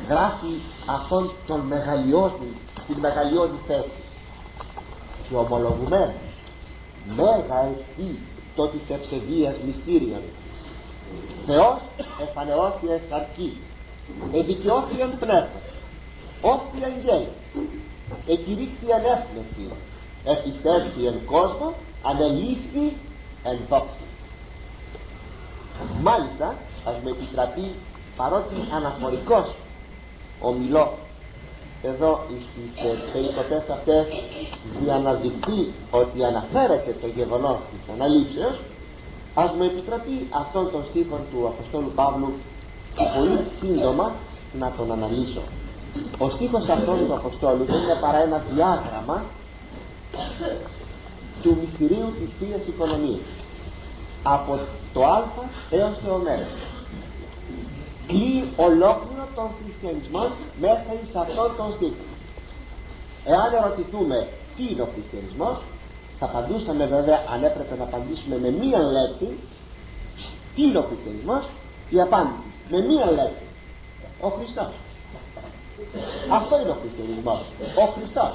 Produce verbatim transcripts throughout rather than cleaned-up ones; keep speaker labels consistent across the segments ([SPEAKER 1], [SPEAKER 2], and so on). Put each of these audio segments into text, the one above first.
[SPEAKER 1] γράφει αυτόν τον μεγαλειώδη, την μεγαλειώδη θέση. Και ομολογουμένως μέγα εστί το της ευσεβίας μυστήριον. Θεός εφανερώθη εν σαρκή, εδικαιώθη εν πνεύμα, όφη αγγέλη, εκηρύχθη εν έθνεση, επιστεύθη εν κόσμο, ανελήφθη εν δόξη. Μάλιστα, ας με επιτραπεί, παρότι αναφορικός ομιλώ εδώ στις περικοπές αυτές, για να δειχθεί ότι αναφέρεται το γεγονός της αναλήψεως, ας μου επιτραπεί αυτόν τον στίχο του Αποστόλου Παύλου πολύ σύντομα να τον αναλύσω. Ο στίχος αυτόν του Αποστόλου δεν είναι παρά ένα διάγραμμα του μυστηρίου της Θείας Οικονομίας, από το Α έως το Ω. Κλείει ολόκληρο τον χριστιανισμό μέσα σε αυτόν τον στίχο. Εάν ερωτηθούμε τι είναι ο χριστιανισμός, θα απαντούσαμε βέβαια, αν έπρεπε να απαντήσουμε με μία λέξη, τι είναι ο χριστιανισμός, η απάντηση με μία λέξη: ο Χριστός. Αυτό είναι ο χριστιανισμός, ο Χριστός.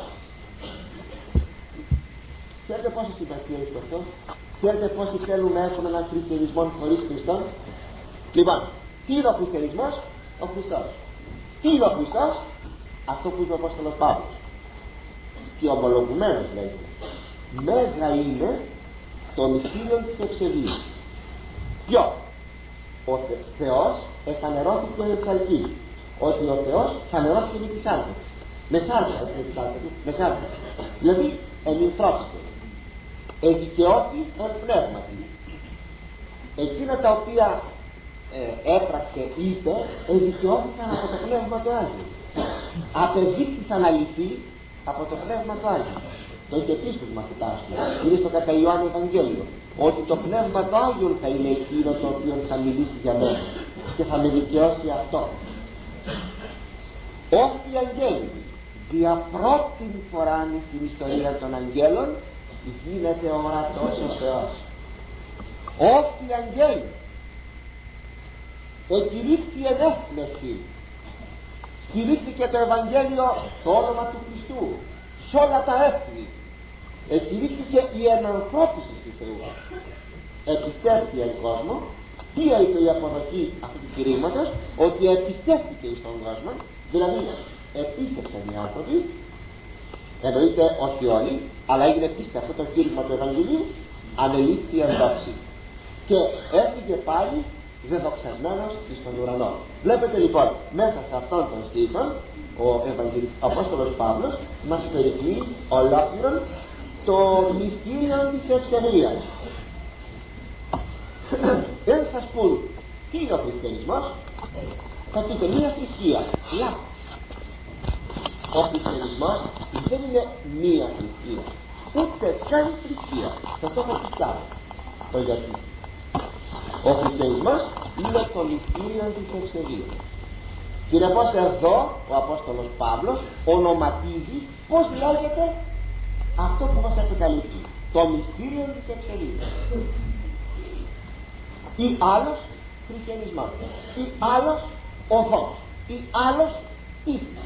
[SPEAKER 1] Ξέρετε πόση συμπαθία έχει αυτό? Ξέρετε πόσοι θέλουν να έχουν έναν χριστιανισμό χωρίς Χριστό? Λοιπόν, τι είναι ο χριστιανισμός? Ο Χριστός. Τι είναι ο Χριστός? Αυτό που είπε ο Απόστολος Παύλος. Και ομολογουμένως λέει, μέγα είναι το μυστήριο της ευσεβίας. Ποιο? Ο Θε, Θεός εφανερώθηκε εν σαρκή. Ότι ο Θεός φανερώθηκε με τη σάρκα. Με σάρκα, με τη σάρκα του, με σάρκα. Δηλαδή ενυθρώθηκε, εδικαιώθη εν πνεύματι. Εκείνα τα οποία ε, έπραξε, είπε, εδικαιώθησαν από το Πνεύμα του Άγιου. Απεδείχθησαν αληθή από το Πνεύμα του Άγιου. Το είχε πει στους μαθητάς του, είναι στο κατά Ιωάννη Ευαγγέλιο, ότι το Πνεύμα του Άγιου θα είναι εκείνο το οποίο θα μιλήσει για μένα και θα με δικαιώσει αυτό. Όφη αγγέλη, δια πρώτη φορά στην ιστορία των αγγέλων, γίνεται ορατός ο Θεός. Όφη αγγέλη, εκηρύχθη εν έθνεση, κηρύχθηκε το Ευαγγέλιο στο όνομα του Χριστού σε όλα τα έθνη. Εκηρύχθηκε η ενανθρώπιση του Θεού. Επιστέφθηκε εν κόσμο. Τι είπε η αποδοχή αυτού του κηρύγματος? Ότι επιστέφθηκε στον κόσμο, δηλαδή επίστευσαν οι άνθρωποι, εννοείται όχι όλοι, αλλά έγινε πίστη αυτό το κήρυγμα του Ευαγγελίου, ανελήφθη εν δόξη και έφυγε πάλι δεδοξασμένος στον ουρανό. Βλέπετε λοιπόν, μέσα σε αυτόν τον στίχο ο Ευαγγελιστής Απόστολος Παύλος μας περικλεί ολόκληρον το μυστήριο της ευσεβίας. Δεν σας πούν τι είναι ο χριστιανισμός, θα πείτε μία θρησκεία. Λάθος. Ο χριστιανισμός δεν είναι μία θρησκεία, ούτε καν θρησκεία. Θα το έχω πει καλά το γιατί. Ο χριστιανισμός είναι το μυστήριο της ευσεβίας. Συνεπώς εδώ ο Απόστολος Παύλος ονοματίζει πώς λέγεται αυτό που μας επικαλύπτει, το μυστήριο της ευσεβίας. Ή άλλος χριστιανισμός, ή άλλος οδός, ή άλλος πίστη,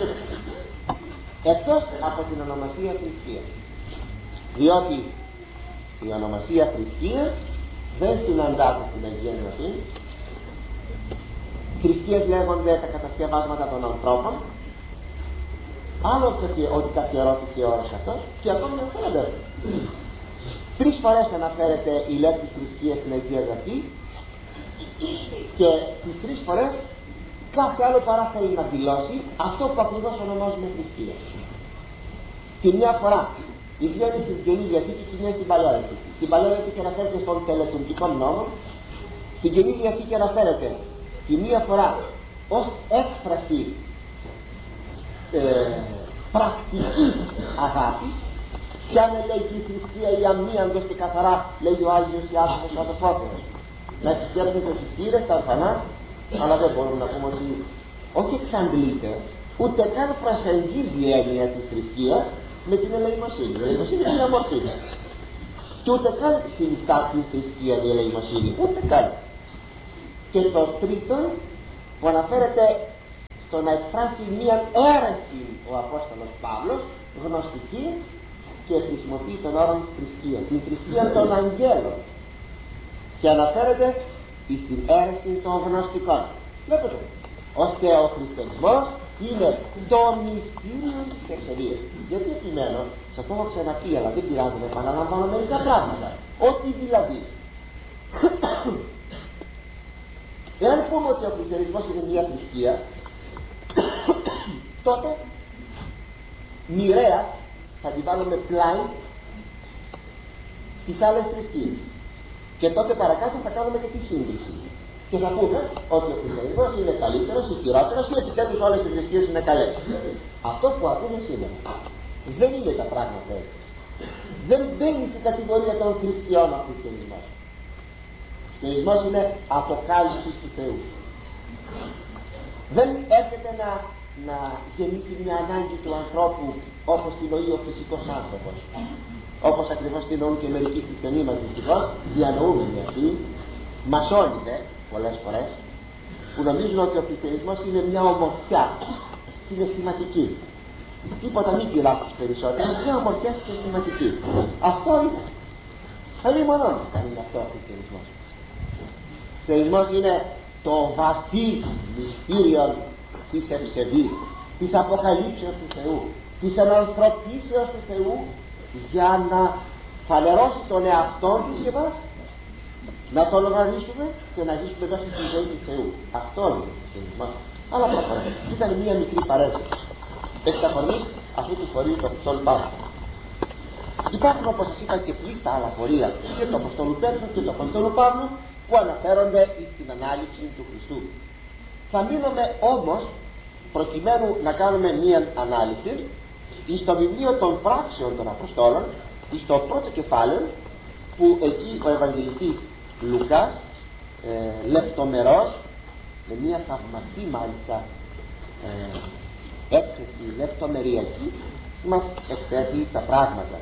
[SPEAKER 1] εκτός από την ονομασία θρησκεία. Διότι η ονομασία θρησκεία δεν συναντάται στην Αγία Γραφή. Θρησκείες λέγονται τα κατασκευάσματα των ανθρώπων, άλλο ότι καθιερώθηκε ο όρος αυτός, και ακόμη αναφέρεται. Τρεις φορές αναφέρεται η λέξη θρησκεία στην Αγία Γραφή, και τις τρεις φορές κάθε άλλο παρά θέλει να δηλώσει αυτό που ακριβώς ονομάζουμε θρησκεία. Τη μια φορά η μία είναι στην Καινή Διαθήκη και η μία στην Παλιά Διαθήκη. Στην Παλιά Διαθήκη αναφέρεται στον τελετουργικό νόμο, στην Καινή Διαθήκη αναφέρεται τη μία φορά ως έκφραση ε, πρακτικής αγάπης, και αν λέει η θρησκεία η αμίαντος και καθαρά, λέει ο Άγιος Ιάκωβος ο Αδελφότερος, να εξέρχεται τις χείρες, τα ορφανά, αλλά δεν μπορούμε να πούμε ότι όχι εξαντλείται, ούτε καν προσεγγίζει η έννοια της θρησκείας με την ελεημοσύνη. Η ελεημοσύνη είναι μια μορφή, και ούτε καν συνιστά την θρησκεία η ελεημοσύνη, ούτε καν. Και το τρίτο που αναφέρεται στο να εκφράσει μία αίρεση ο Απόστολος Παύλος γνωστική, και χρησιμοποιεί τον όρο θρησκεία, την θρησκεία των αγγέλων, και αναφέρεται στην αίρεση των γνωστικών. Βλέπετε, ώστε ο χριστιανισμός είναι το μυστήριο της εξορίας. Γιατί επιμένω, σας το έχω ξαναπεί, αλλά δεν πειράζει να επαναλαμβάνω μερικά πράγματα. Ότι δηλαδή εάν πούμε ότι ο χριστιανισμός είναι μια θρησκεία, τότε μοιραία θα την βάλουμε πλάι τις άλλες θρησκείες, και τότε παρακάτω θα κάνουμε και τη σύγκριση και θα πούμε ότι ο χριστιανισμός είναι καλύτερος, ισχυρότερος, ή επιτέλους όλες οι θρησκείες είναι καλές. Αυτό που ακούμε σήμερα δεν είναι τα πράγματα έτσι. Δεν μπαίνει στην κατηγορία των θρησκειών ο χριστιανισμός. Ο χριστιανισμός είναι αποκάλυψη του Θεού. Δεν έρχεται να, να γεννήσει μια ανάγκη του ανθρώπου όπως την νοεί ο φυσικός άνθρωπος, όπως ακριβώς την νοούν και μερικοί χριστιανοί μας δυστυχώς, διανοούμενοι αυτοί, μασόνιδε πολλές φορές, που νομίζουν ότι ο χριστιανισμός είναι μια ομορφιά συναισθηματική. Τίποτα μη πειράξεις περισσότερο, μια ομορφιά συναισθηματική. Αυτό είναι. Αλλή μονόν είναι αυτό ο χριστιανισμός. Ο χριστιανισμός είναι το βαθύ μυστήριο της ευσεβής, της αποκαλύψεως του Θεού, της ανθρωπίσεως του Θεού, για να φανερώσει τον εαυτό του σε εμάς, να το λογαριάσουμε και να ζήσουμε μέσα στη ζωή του Θεού. Αυτό είναι ο χριστιανισμός. Αλλά προχωράμε. Ήταν μία μικρή παρένθεση εξ αφορμής αυτού του φορείου του Αποστόλου Παύλου. Υπάρχουν, όπως σας είπα, και πλήστα άλλα φορεία και του Αποστόλου Πέτρου και του Αποστόλου Παύλου που αναφέρονται στην ανάληψη του Χριστού. Θα μείνουμε όμως, προκειμένου να κάνουμε μία ανάλυση, στο βιβλίο των πράξεων των Αποστόλων, στο πρώτο κεφάλαιο, που εκεί ο Ευαγγελιστής Λουκάς ε, λεπτομερώς, με μια θαυμαστή μάλιστα ε, έκθεση λεπτομεριακή, μας εκθέτει τα πράγματα.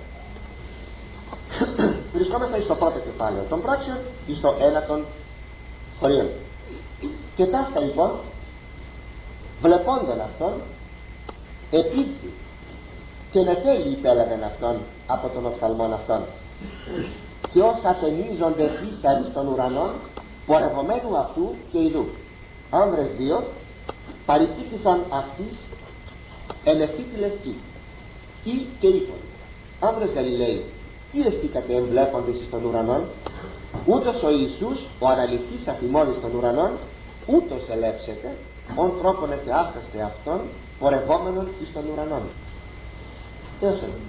[SPEAKER 1] Βρισκόμαστε στο πρώτο κεφάλαιο των πράξεων, στο ένα των χωρίων. Και ταύτα λοιπόν, βλεπόντων αυτόν, επίθη και νεφέλη υπέλαβεν αυτόν από τον οφθαλμόν αυτόν, και όσα ταινίζονται πίσαν στον ουρανόν, πορευομένου αυτού και ειδού. Άνδρες δύο παριστήθησαν αυτής εν ευθύ τη λευκή, ή και είπαν: άνδρες Γαλιλαίοι, τι εστίκατε εμβλέποντες στον ουρανόν? Ούτως ο Ιησούς, ο αναληφθής αφημών στον ουρανόν, ούτως ελέψετε, ον τρόπον εθεάσαστε αυτόν, πορευόμενον στον ουρανόν. Έως εδώ.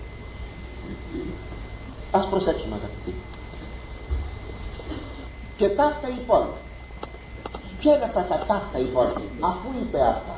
[SPEAKER 1] Ας προσέξουμε, αγαπητοί. Και ταύτα λοιπόν. Ποια είναι αυτά τα ταύτα λοιπόν, αφού είπε αυτά?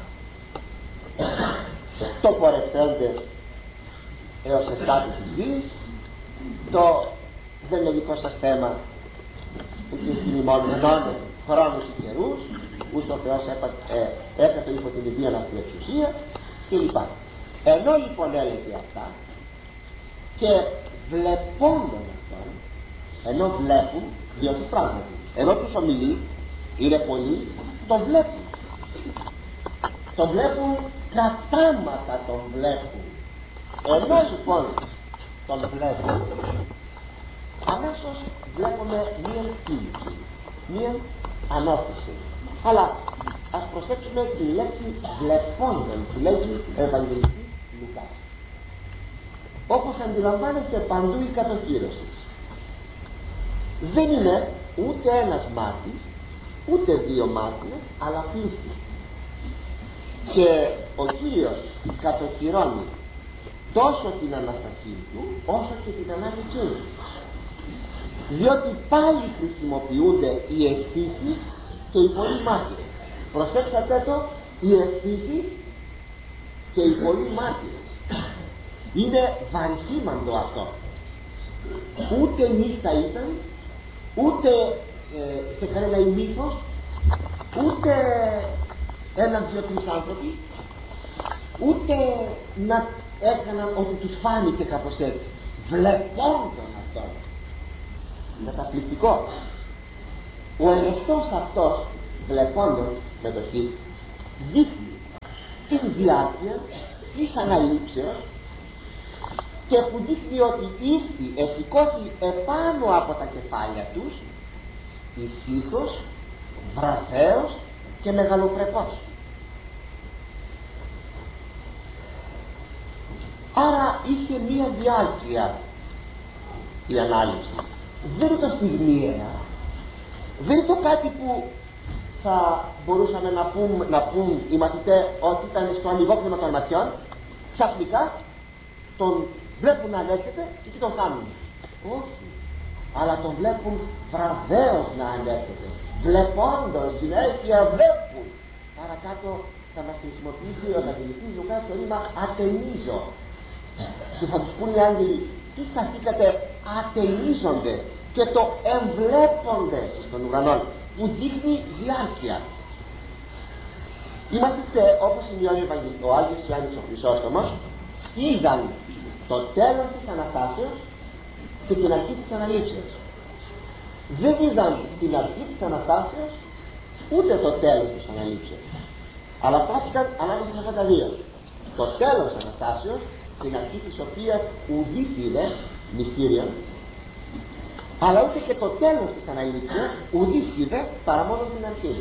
[SPEAKER 1] Το πορευτέντες έως εστάτη της γης, το δεν είναι δικό σας θέμα, ούτε στην ημώνων χρόνους και καιρούς, ούτε ο Θεός έκατο υπό την ιδία αυτοεξουσία κλπ. Ενώ λοιπόν έλεγε αυτά, και βλεπόντων αυτόν, ενώ βλέπουν, διότι πράγματι, ενώ τους ομιλεί, είναι πολλοί, τον βλέπουν. Τον βλέπουν κατάματα, τον βλέπουν. Ενώ λοιπόν τον βλέπουν, αμέσως βλέπουμε μία κίνηση, μία ανώθηση. Αλλά ας προσέξουμε τη λέξη βλεπόντων, τη λέξη Ευαγγελιστής Λουκάς. Όπως αντιλαμβάνεστε παντού η κατοχύρωση, δεν είναι ούτε ένας μάρτης, ούτε δύο μάρτυρες, αλλά πίστη. Και ο Κύριος κατοχυρώνει τόσο την Αναστασία του, όσο και την Ανάληψή του. Διότι πάλι χρησιμοποιούνται οι αισθήσεις και οι πολλοί μάρτυρες. Προσέξατε το, οι αισθήσεις και οι πολλοί μάρτυρες. Είναι βαρισίμαντο αυτό. Ούτε νύχτα ήταν, ούτε ε, σε κανένα ημίφος, ούτε έναν δυο τρεις άνθρωποι, ούτε να έκαναν ότι τους φάνηκε κάπως έτσι. Βλεπόντων αυτό. Καταπληκτικό. Ο ερευτός αυτός, βλεπόντων με το χ, δείχνει την διάρκεια της αναλήψεως και που δείχνει ότι ήρθει, εσηκώθη επάνω από τα κεφάλια τους ησύχος, βραδέως και μεγαλοπρεπώς. Άρα είχε μία διάρκεια η ανάληψη. Δεν είναι το στιγμιαία, δεν είναι το κάτι που θα μπορούσαμε να πούμε, να πούμε οι μαθητές ότι ήταν στο ανοιγόκλημα των ματιών, ξαφνικά τον βλέπουν να ανέρχεται και εκεί τον κάνουν. Όχι, αλλά τον βλέπουν βραδέως να ανέρχεται, βλέποντος συνέχεια βλέπουν. Παρακάτω θα μας χρησιμοποιήσει ο Ευαγγελιστής Λουκάς το ρήμα ατενίζω και θα τους πούν οι άγγελοι τι σταθήκατε ατενίζονται και το εμβλέπονται στον ουρανό, που δείχνει διάρκεια. Οι μαθητές, όπως σημειώνει ο Άγιος Ιωάννης ο Χρυσόστομος, είδαν το τέλος της Αναστάσεως και την αρχή της Αναλήψεως. Δεν είδαν την αρχή της Αναστάσεως ούτε το τέλος της Αναλήψεως, αλλά στάθηκαν ανάμεσα σε αυτά τα δύο. Το τέλος της Αναστάσεως, την αρχή της οποίας ουδής είδε μυστήριον, αλλά ούτε και το τέλος της Αναλήψεως ουδής είδε παρά μόνο την αρχή.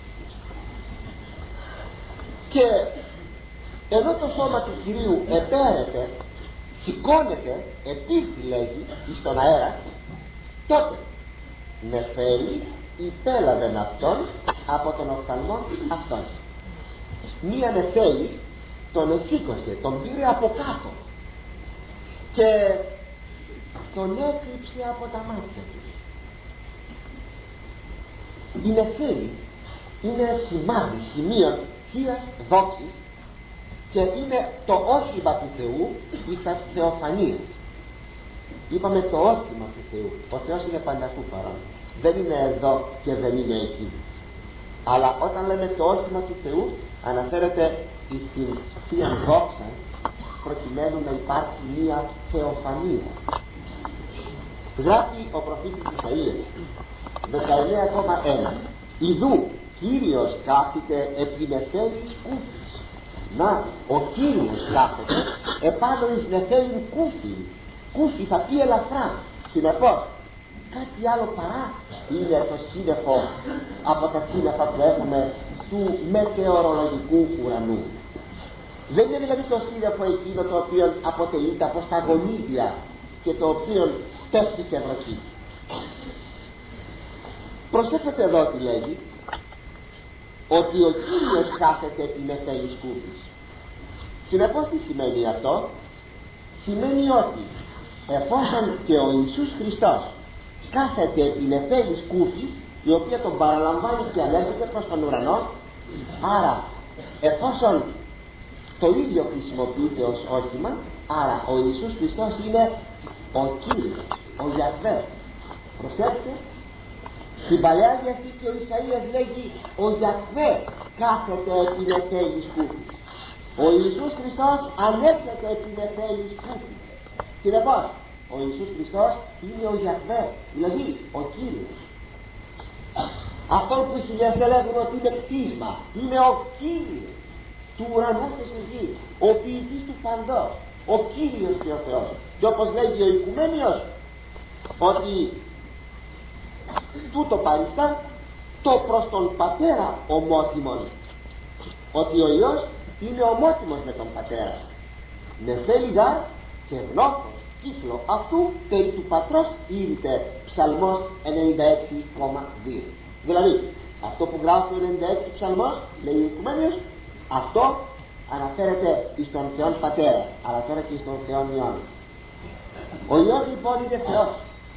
[SPEAKER 1] Και ενώ το σώμα του Κυρίου επέρεται, σηκώνεται, επήρθη λέγει στον αέρα, τότε νεφέλη υπέλαβεν αυτόν από τον οφθαλμό αυτόν. Μία νεφέλη τον εσήκωσε, τον πήρε από κάτω και τον έκρυψε από τα μάτια του. Η νεφέλη είναι σημάδι, σημείο θείας δόξης και είναι το όχημα του Θεού εις τας θεοφανίες. Είπαμε το όχημα του Θεού. Ο Θεός είναι πανταχού παρόν. Δεν είναι εδώ και δεν είναι εκεί. Αλλά όταν λέμε το όχημα του Θεού, αναφέρεται στην θεία δόξα, προκειμένου να υπάρξει μία θεοφανία. Γράφει ο προφήτης Ισαΐας δεκαεννέα ένα. Ιδού Κύριος κάθεται επί νεφέλης κούφης. Να, ο Κύριος κάθεται επάνω εις νεφέλην κούφη. Κούφη θα πει ελαφρά. Συνεπώς κάτι άλλο παρά είναι το σύννεφο από τα σύννεφα που έχουμε του μετεωρολογικού ουρανού. Δεν είναι δηλαδή το σύννεφο εκείνο το οποίο αποτελείται από σταγονίδια και το οποίο πέφτει και βροχή. Προσέξτε εδώ τι λέγει, ότι ο Κύριος κάθεται επί νεφέλης κούφης. Συνεπώς τι σημαίνει αυτό? Σημαίνει ότι εφόσον και ο Ιησούς Χριστός κάθεται επί νεφέλης κούφης, η οποία τον παραλαμβάνει και ανέρχεται προς τον ουρανό, άρα εφόσον το ίδιο χρησιμοποιείται ως όχημα, άρα ο Ιησούς Χριστός είναι ο Κύριος, ο Ιαχβέ. Προσέξτε, στην Παλαιά Διαθήκη ο Ισαΐας λέγει ο Ιαχβέ κάθεται επί νεφέλης κούφης. Ο Ιησούς Χριστός ανέρχεται επί νεφέλης κούφης. Συνεπώς ο Ιησούς Χριστός είναι ο Ιαχβέ, δηλαδή ο Κύριος. Αυτό που οι χιλιές λέγουν ότι είναι κτίσμα, είναι ο Κύριος του ουρανού και της γης, ο ποιητής του παντός, ο Κύριος και ο Θεός. Και όπως λέγει ο Οικουμένιος, ότι τούτο παριστά το προς τον Πατέρα ομότιμον, ότι ο Υιός είναι ομότιμος με τον Πατέρα. Νεφέλη γάρ και γνώθος κύκλο αυτού περί του Πατρός ήρθε. Ψαλμός ενενήντα έξι κόμμα δύο. Δηλαδή αυτό που γράφει ο ενενήντα έξι ψαλμός, λέει ο Οικουμένιος, αυτό αναφέρεται εις τον Θεόν Πατέρα, αλλά τώρα και εις τον Θεόν Υιόν. Ο Υιός λοιπόν είναι Θεός.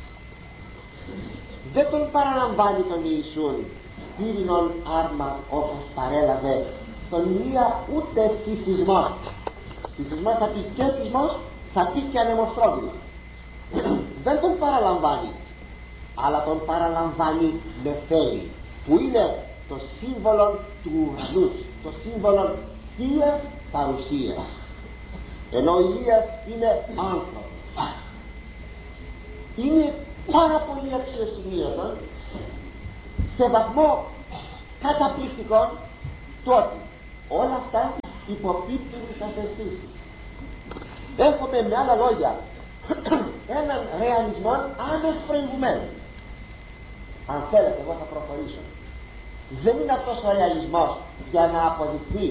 [SPEAKER 1] Δεν τον παραλαμβάνει τον Ιησούν πύρινον άρμα όπως παρέλαβε τον Ηλία, ούτε συσσισμός. Συσσισμός θα πει και σεισμός, θα πει και ανεμοστρόβιλο. Δεν τον παραλαμβάνει, αλλά τον παραλαμβάνει νεφέλη, που είναι το σύμβολο του ουρανού, το σύμβολο θείας παρουσίας, ενώ ο Ηλίας είναι άνθρωπος. Είναι πάρα πολύ αξιοσημείωτο, σε βαθμό καταπληκτικό, το ότι όλα αυτά υποπίπτουν στις αισθήσεις. Έχουμε με άλλα λόγια έναν ρεαλισμό άνευ προηγουμένου. Αν θέλετε, εγώ θα προχωρήσω. Δεν είναι αυτός ο ρεαλισμός για να αποδειχθεί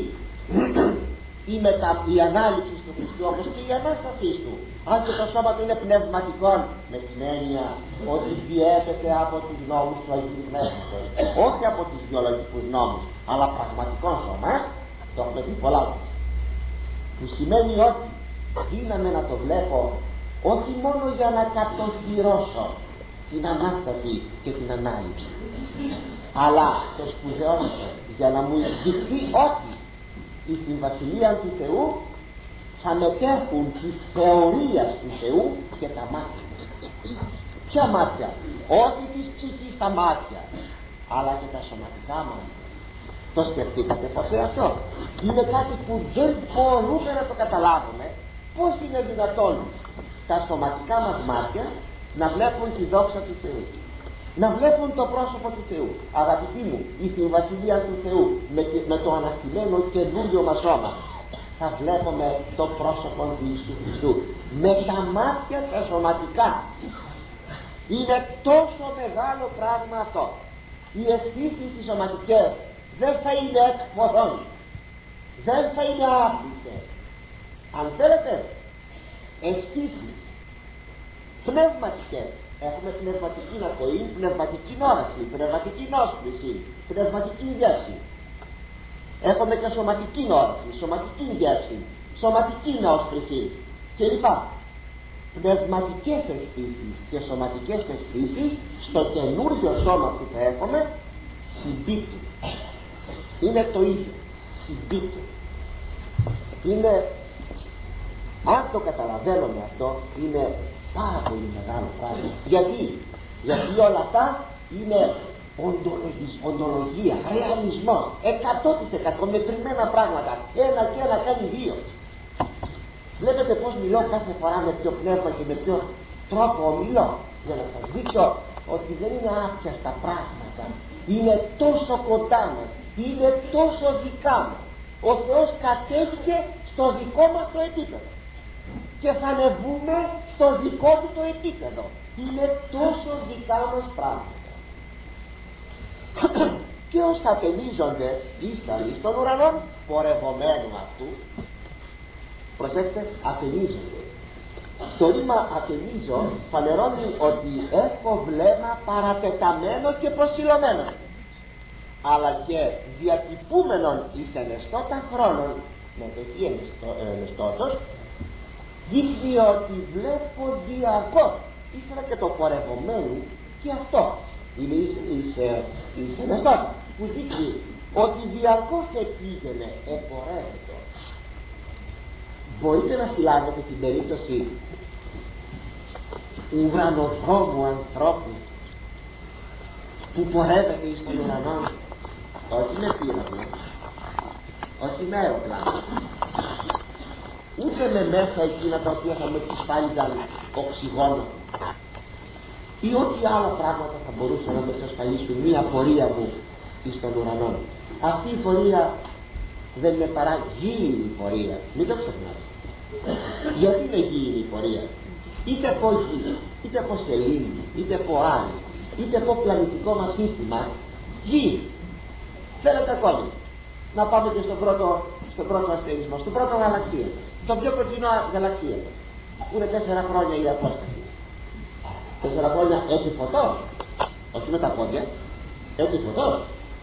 [SPEAKER 1] η, μετα... η ανάληψη του Χριστού, όπως και η Ανάστασή του. Αν και το σώμα του είναι πνευματικό, με την έννοια ότι διέπεται από τους νόμους του Αγίου Πνεύματος, όχι από τους βιολογικούς νόμους, αλλά πραγματικό σώμα, το έχουμε πει πολλά φορές. Που σημαίνει ότι δύναμαι να το βλέπω όχι μόνο για να κατοχυρώσω την Ανάσταση και την Ανάληψη, αλλά το σπουδαιότερο για να μου δειχθεί ότι στην Βασιλεία του Θεού θα μετέχουν της θεωρίας του Θεού και τα μάτια. Ποια μάτια? Όχι της ψυχής τα μάτια, αλλά και τα σωματικά μάτια. Το σκεφτήκατε ποτέ αυτό? Είναι κάτι που δεν μπορούμε να το καταλάβουμε. Πώς είναι δυνατόν τα σωματικά μας μάτια να βλέπουν τη δόξα του Θεού, να βλέπουν το πρόσωπο του Θεού? Αγαπητοί μου, η Βασιλεία του Θεού με, με το αναστημένο καινούριο μας σώμα θα βλέπουμε το πρόσωπο του Ιησού Χριστού με τα μάτια τα σωματικά. Είναι τόσο μεγάλο πράγμα αυτό. Οι αισθήσεις οι σωματικές δεν θα είναι εκφορών, δεν θα είναι άπλητες. Αν θέλετε, αισθήσεις πνευματικές. Έχουμε πνευματική ακοή, πνευματική όραση, πνευματική νόσπληση, πνευματική γεύση. Έχουμε και σωματική όραση, σωματική γεύση, σωματική νόσπληση κλπ. Πνευματικές αισθήσεις και σωματικές αισθήσεις στο καινούριο σώμα που θα έχουμε συμπίπτουν. Είναι το ίδιο, συμπίπτουν. Είναι, αν το καταλαβαίνουμε αυτό, είναι πάρα πολύ μεγάλο πράγμα. Γιατί? Γιατί όλα αυτά είναι οντολογία, ρεαλισμό, εκατό τοις εκατό μετρημένα πράγματα. Ένα και ένα κάνει δύο. Βλέπετε πως μιλώ κάθε φορά με ποιο πνεύμα και με ποιο τρόπο μιλώ, για να σας δείξω ότι δεν είναι άπιαστα πράγματα. Είναι τόσο κοντά μας, είναι τόσο δικά μας. Ο Θεός κατέβηκε στο δικό μας το επίπεδο και θα ανεβούμε στο δικό του το επίπεδο. Είναι τόσο δικά μας πράγματα. Και ως ατενίζονται ίσταλοι στον ουρανό πορευομένου αυτού, προσέξτε, ατενίζονται. Το ρήμα ατενίζω φανερώνει ότι έχω βλέμμα παρατεταμένο και προσιλωμένο, αλλά και διατυπούμενον εις ενεστώτα χρόνων, με το τι ενεστώτος, δείχνει ότι βλέπω διαρκώς. Ύστερα και το πορευομένου και αυτό είναι εις, εις, εις ενεστώτα, που δείχνει ότι διαρκώς επήγαινε, επορεύεται. Μπορείτε να συλλάβετε την περίπτωση ουρανοδρόμου ανθρώπου που πορεύεται εις τον ουρανό, όχι με πύραυλο, όχι με αεροπλάνο, ούτε με μέσα εκείνα τα οποία θα με εξασφάλιζαν οξυγόνο ή ό,τι άλλα πράγματα θα μπορούσαν να με εξασφαλίσουν μία πορεία μου εις τον ουρανό. Αυτή η πορεία δεν είναι παρά γήινη πορεία, μην το ξεχνάτε. Γιατί είναι γήινη η πορεία? Είτε από γη, είτε από σελήνη, είτε από άλλη, είτε από πλανητικό μας σύστημα, γη. Θέλετε ακόμη να πάμε και στον πρώτο, στον πρώτο αστερισμό, στον πρώτο γαλαξία, στον πιο κοντινό γαλαξία, που είναι τέσσερα χρόνια η απόσταση. Τέσσερα χρόνια επί φωτός, όχι με τα πόδια, επί φωτός.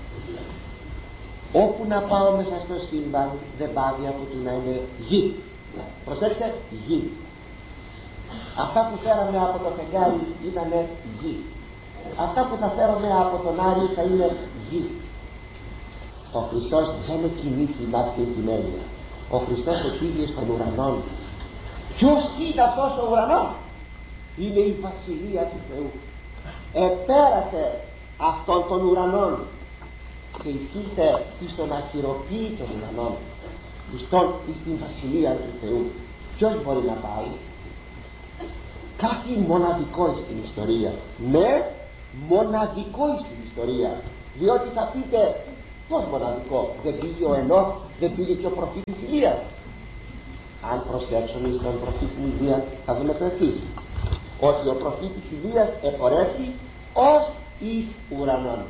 [SPEAKER 1] Όπου να πάω μέσα στο σύμπαν δεν πάβει από το να είναι γη. Προσέξτε, γη. Αυτά που φέραμε από το φεγγάρι ήταν γη. Αυτά που θα φέρουμε από τον Άρη θα είναι γη. Ο Χριστός δεν κινήθηκε με αυτή την έννοια. Ο Χριστός επήγε στον ουρανό. Ποιος είναι αυτός ο ουρανός? Είναι η Βασιλεία του Θεού. Επέρασε αυτόν τον ουρανό και εισήλθε στον αχυροποίητο ουρανό, στην Βασιλεία του Θεού. Ποιος μπορεί να πάει? Κάτι μοναδικό στην ιστορία. Ναι, μοναδικό στην ιστορία. Διότι θα πείτε, πώς μοναδικό? Δεν πήγε ο Ενώχ Δεν πήγε και ο προφήτης Ηλίας? Αν προσέξουμε στον προφήτη Ηλία θα δούμε το εξής, ότι ο προφήτης Ηλίας επορεύθη ως εις ουρανών.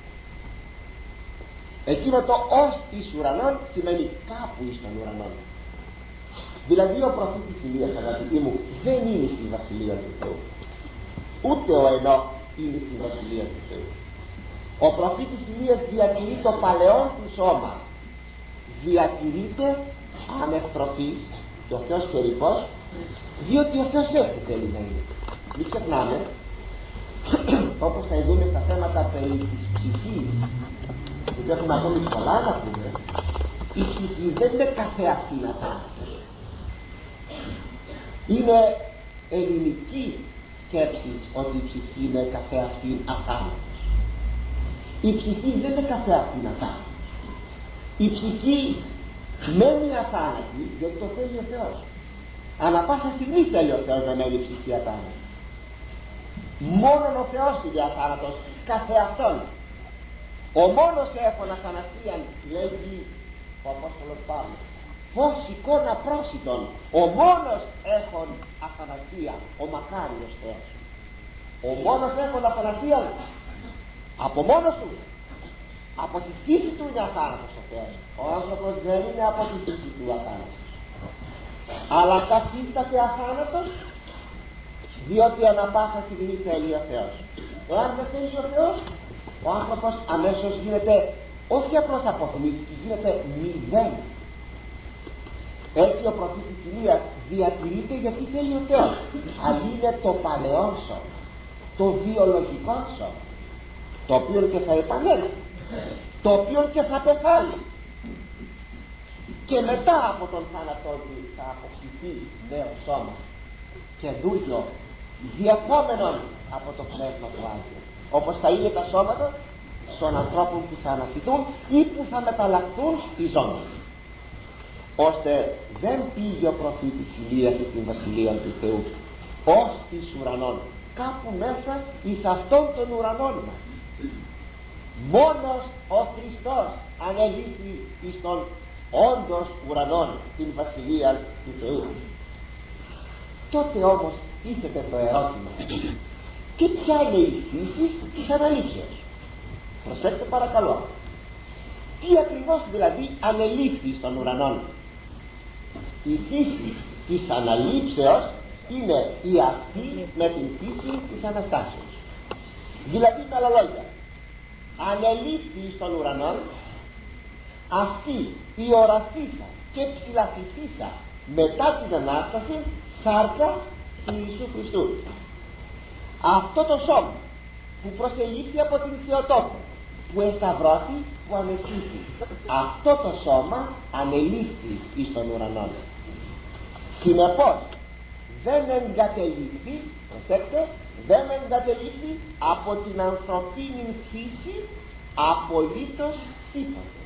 [SPEAKER 1] Εκείνο το ως εις ουρανών σημαίνει κάπου εις των ουρανών. Δηλαδή ο προφήτης Ηλίας, αγαπητοί μου, δεν είναι στη βασιλεία του Θεού, ούτε ο Ενώκ είναι στη βασιλεία του Θεού. Ο προφήτης Ηλίας διατηρεί το παλαιόν του σώμα, διατηρείται ανεκτροφής και ο Θεός καιρικός, διότι ο Θεός έτσι θέλει να είναι. Μην ξεχνάμε, όπως θα δούμε στα θέματα περί της ψυχής, που έχουμε ακόμη πολλά να πούμε, η ψυχή δεν είναι καθεαυτήν αθάνατος. Είναι ελληνική σκέψη ότι η ψυχή είναι καθεαυτήν αθάνατος. Η ψυχή δεν είναι καθεαυτήν αθάνατος. Η ψυχή μένει αθάνατη γιατί το θέλει ο Θεός. Ανά πάσα στιγμή θέλει ο Θεός να μένει η ψυχή αθάνατη. Μόνον ο Θεός είναι αθάνατος καθεαυτόν. Ο μόνος έχων αθανασίαν, λέγει ο Απόστολος Παύλος, φως εικόνα πρόσιτον, ο μόνος έχων αθανασία, ο μακάριος Θεός. Ο μόνος έχων αθανασία από μόνος του, από τη φύση του είναι αθάνατος ο Θεός. Ο άνθρωπος δεν είναι από τη φύση του αθάνατος, αλλά καθίσταται αθάνατος διότι ανά πάσα στιγμή θέλει ο Θεός. Εάν δεν θέλει ο Θεός, ο άνθρωπος αμέσως γίνεται όχι απλώς αποθυμίστηκε, γίνεται μηδέν. Έτσι ο προφήτης Ηλίας διατηρείται γιατί θέλει ο Θεός, αλλά είναι το παλαιόν σώμα, το βιολογικό σώμα, το οποίο και θα επανέλθει, το οποίο και θα πεθάνει και μετά από τον θάνατό του θα αποκτηθεί νέο σώμα, καινούριο, διακόμενον από το Πνεύμα του Άγιου, όπως θα είναι τα σώματα των ανθρώπων που θα αναστηθούν ή που θα μεταλλαχθούν στη ζώνη, ώστε δεν πήγε ο προφήτης Ηλίας στην βασιλεία του Θεού ως της ουρανών, κάπου μέσα εις αυτόν των ουρανών μας. Μόνος ο Χριστός ανελήφθη εις των όντως ουρανών, την βασιλεία του Θεού. Τότε όμως τίθεται το ερώτημα, και ποια είναι η φύση της αναλήψεως? Προσέξτε παρακαλώ, τι ακριβώς δηλαδή ανελήφθη στον ουρανόν? Η φύση της αναλήψεως είναι η αυτή με την φύση της Αναστάσεως. Δηλαδή με άλλα λόγια, ανελήφθη στον ουρανόν αυτή η οραθήσα και ψηλαφηθήσα μετά την Ανάσταση σάρκα του Ιησού Χριστού. Αυτό το σώμα που προσελήφθη από την Θεοτόκο, που εσταυρώθη, που ανεσύθη, αυτό το σώμα ανελήφθη εις τον ουρανό. Συνεπώς δεν εγκατελείφθη, προσέξτε, δεν εγκατελείφθη από την ανθρωπίνη φύση απολύτως τίποτε.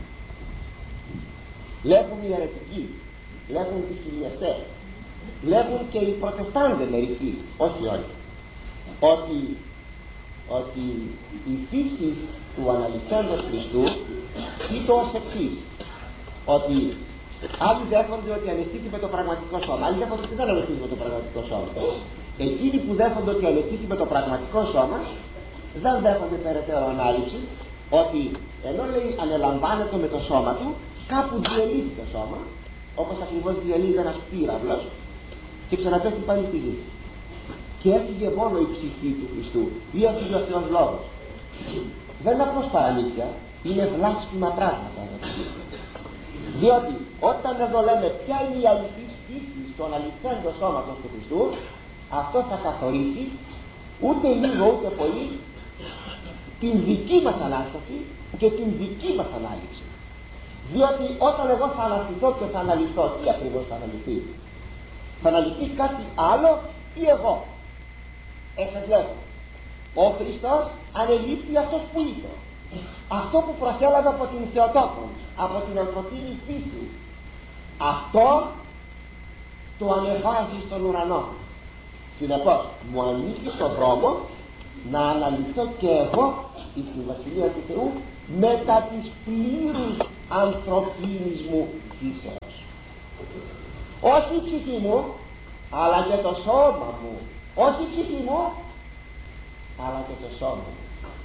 [SPEAKER 1] Λέγουν οι αιρετικοί, λέγουν οι χιλιαστές, λέγουν και οι προτεστάντες μερικοί, όχι όλοι, ότι, ότι η φύση του αναληφθέντος Χριστού είναι ως εξής, ότι άλλοι δέχονται ότι ανεστήθη με το πραγματικό σώμα, άλλοι δέχονται ότι δεν ανεστήθη με το πραγματικό σώμα. Εκείνοι που δέχονται ότι ανεστήθη με το πραγματικό σώμα δεν δέχονται περαιτέρω ανάλυση, ότι ενώ λέει ανελαμβάνεται με το σώμα του, κάπου διαλύει το σώμα, όπως ακριβώς διαλύει ένας πύραυλος και ξαναπέφτει πάλι στη γη. Και έφυγε μόνο η ψυχή του Χριστού, ή έφυγε ο Θεός Λόγος. Δεν είναι απλώς παραμύθια, είναι βλάσφημα πράγματα. Διότι όταν εδώ λέμε ποια είναι η αληθής φύση στον αληθέντο σώματος του Χριστού, αυτό θα καθορίσει ούτε λίγο ούτε πολύ την δική μας Ανάσταση και την δική μας ανάληψη. Διότι όταν εγώ θα αναστηθώ και θα αναλυθώ, τι ακριβώς θα αναλυθεί? Θα αναλυθεί κάτι άλλο ή εγώ? Εφευλέπω, ο Χριστός ανελήφθη αυτός που είπε, αυτό που προσέλαβε από την Θεοτόκο, από την ανθρωπίνη φύση, αυτό το ανεβάζει στον ουρανό. Συνεπώς μου ανήκει στον δρόμο να αναλυθώ και εγώ στη βασιλεία του Θεού μετά της πλήρους ανθρωπίνης μου φύσεως. Όχι η ψυχή μου, αλλά και το σώμα μου. Όχι η ψυχή μου, αλλά και το σώμα μου.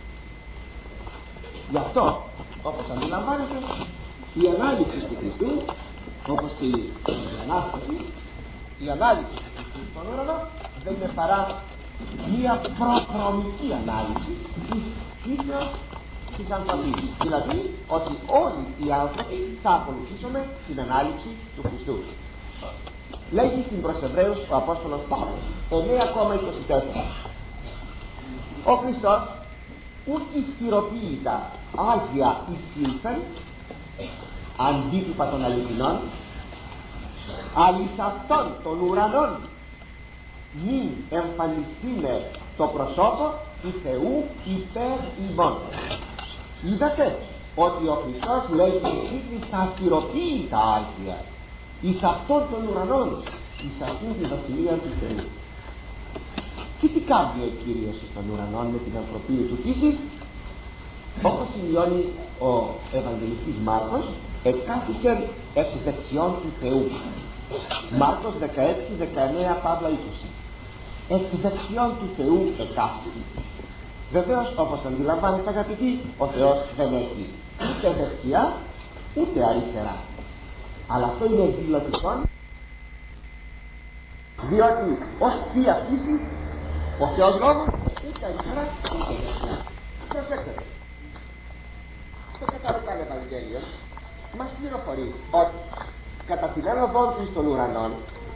[SPEAKER 1] Γι' αυτό, όπως αντιλαμβάνετε, η ανάληψη του Χριστού, όπως και η Ανάσταση, η ανάληψη του Χριστού στον ουρανό δεν είναι παρά μία προδρομική ανάλυση της φύσεως της ανθρωπίνης. Δηλαδή ότι όλοι οι άνθρωποι θα ακολουθήσουμε την ανάληψη του Χριστού. Λέγει στην προς Εβραίους ο Απόστολος Παύλος εννέα είκοσι τέσσερα: ο Χριστός ουκ ισχυροποίητα άγια εισήλθεν αντίτυπα των αληθινών, αληθ αυτών των ουρανών μην εμφανιστήνε το προσώπο του Θεού υπέρ ημών. Είδατε ότι ο Χριστός λέγει εισήλθει στα ασχυροποίητα άγια εις αυτών των ουρανών, εις αυτήν τη βασιλεία του Θεού. Και τι κάνει ο Κύριος των ουρανών με την ανθρωπίνη του φύση? Όπως σημειώνει ο Ευαγγελιστής Μάρκος, εκάθισε εκ δεξιών του Θεού. Μάρκος δεκαέξι δεκαεννέα Παύλα είκοσι. Εκ δεξιών του Θεού εκάθισε. Βεβαίως, όπως αντιλαμβάνεστε αγαπητοί, ο Θεός δεν έχει ούτε δεξιά ούτε αριστερά. Αλλά αυτό είναι εκδηλωτικό, διότι ως θεία φύση ο Θεός λόγος ούτε αριστερά ούτε δεξιά. Προσέξτε, το Καθαρικά Ευαγγέλιο μας πληροφορεί ότι κατά την άνοδό του στον ουρανόν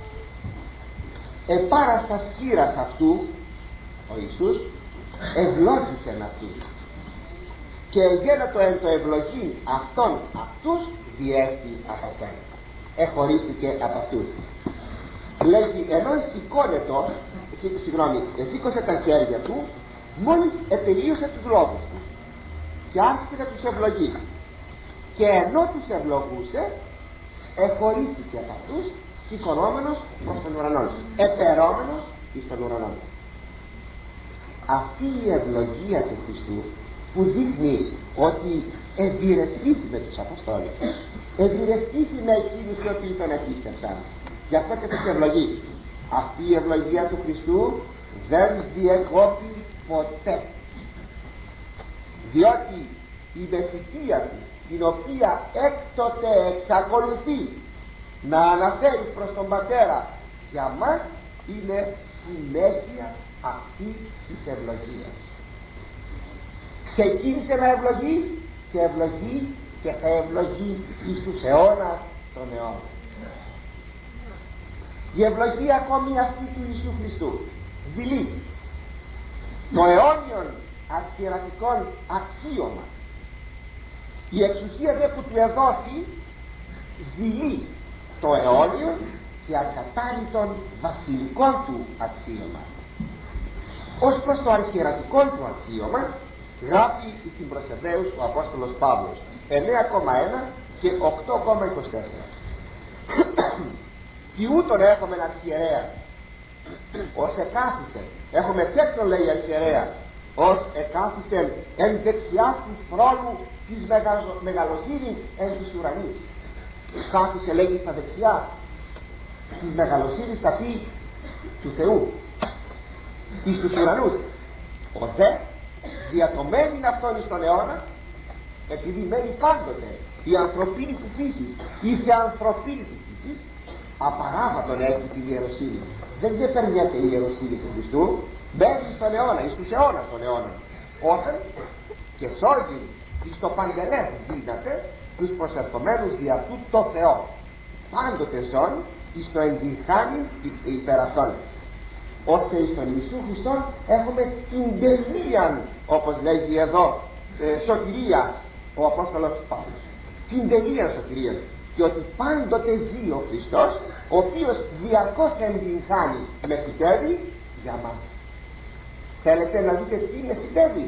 [SPEAKER 1] επάραστα σκύρας αυτού ο Ιησούς ευλόγησεν αυτούς και γένετο εν το ευλογήν αυτών αυτούς διέστη από αυτόν, εχωρίστηκε από αυτούς. Λέγει ενώ σηκώνετο, συγγνώμη, σήκωσε τα χέρια του μόλις ετελείωσε τους λόγους του και άρχισε να τους ευλογεί, και ενώ τους ευλογούσε εχωρίστηκε από αυτούς, σηκωνόμενος προς τον ουρανό, επερόμενος εις τον ουρανό. Αυτή η ευλογία του Χριστού που δείχνει ότι ευηρεθήθη με τους Αποστόλους, ευηρεθήθη με εκείνους οι οποίοι τον επίστευσαν, γι' αυτό και τους ευλογεί. Αυτή η ευλογία του Χριστού δεν διεκόπη ποτέ, διότι η μεσητεία του, την οποία έκτοτε εξακολουθεί να αναφέρει προς τον Πατέρα, για μας είναι συνέχεια αυτής της ευλογίας. Ξεκίνησε να ευλογεί και ευλογεί και θα ευλογεί εις τους αιώνας των αιώνων. Η ευλογία ακόμη αυτή του Ιησού Χριστού δηλεί το αιώνιον αρχιερατικών αξίωμα. Η εξουσία δε που του εδόθη δηλεί το αιώνιο και ακατάρρητον βασιλικών του αξίωμα. Ως προς το αρχιερατικό του αξίωμα γράφει στην προς Εβραίους ο Απόστολος Παύλος εννέα ένα και οκτώ είκοσι τέσσερα. Τι ούτων έχουμε αρχιερέα ως εκάθισε, έχουμε τέτοιον λέει αρχιερέα, ως εκάθισε εν δεξιά του θρόνου της μεγαλοσύνης εν της ουρανής. Κάθισε λέγει στα δεξιά της μεγαλοσύνης τα πει του Θεού εις τους ουρανούς. Ο δε διατομένην αυτόν εις τον αιώνα, επειδή μένει πάντοτε η ανθρωπίνη του φύσης, η ανθρωπίνη του φύσης απαράβατον έχει την ιεροσύνη. Δεν ξεπερνιέται η ιεροσύνη του Χριστού, μπαίνει στον αιώνα, εις τους αιώνας των αιώνων, όταν και σώζει εις το παντελές δύναται τους προσερχομένους δια του το Θεό, πάντοτε ζών εις το εντυχάνει υπέρ αυτών. Ώστε εις τον Ιησού Χριστόν έχουμε την τελείαν, όπως λέγει εδώ, ε, σωτηρία ο Απόστολος Παύλος, την τελείαν σωτηρία, και ότι πάντοτε ζει ο Χριστός, ο οποίος διαρκώς εντυχάνει μεσητεύει για μας. Θέλετε να δείτε τι μεσητεύει?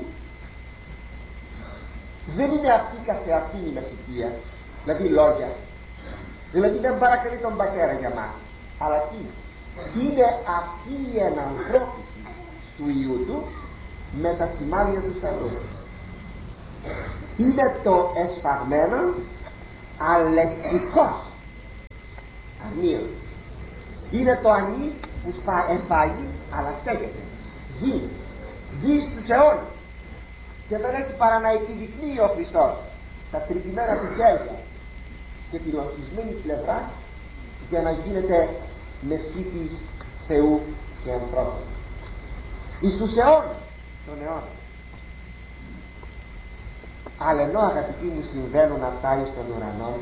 [SPEAKER 1] Δεν είναι αυτή καθεαυτή η μεσητεία, δηλαδή λόγια, δηλαδή δεν παρακαλεί τον Πατέρα για μας, αλλά τι? Είναι αυτή η ενανθρώπιση του Υιού του με τα σημάδια του Σταυρού. Είναι το εσφαγμένο αλεστικός. Ανίος. Είναι το ανί που εσφάγει αλλά στέκεται. Ζει. Ζει στους αιώνες. Και δεν έχει παρά να επιδεικνύει ο Χριστός τα τρυπημένα του χέρια και την ορθισμένη πλευρά για να γίνεται μεσίτης Θεού και ανθρώπων. Εις τους αιώνες των αιώνων. Αλλά ενώ αγαπητοί μου συμβαίνουν αυτά εις των ουρανών,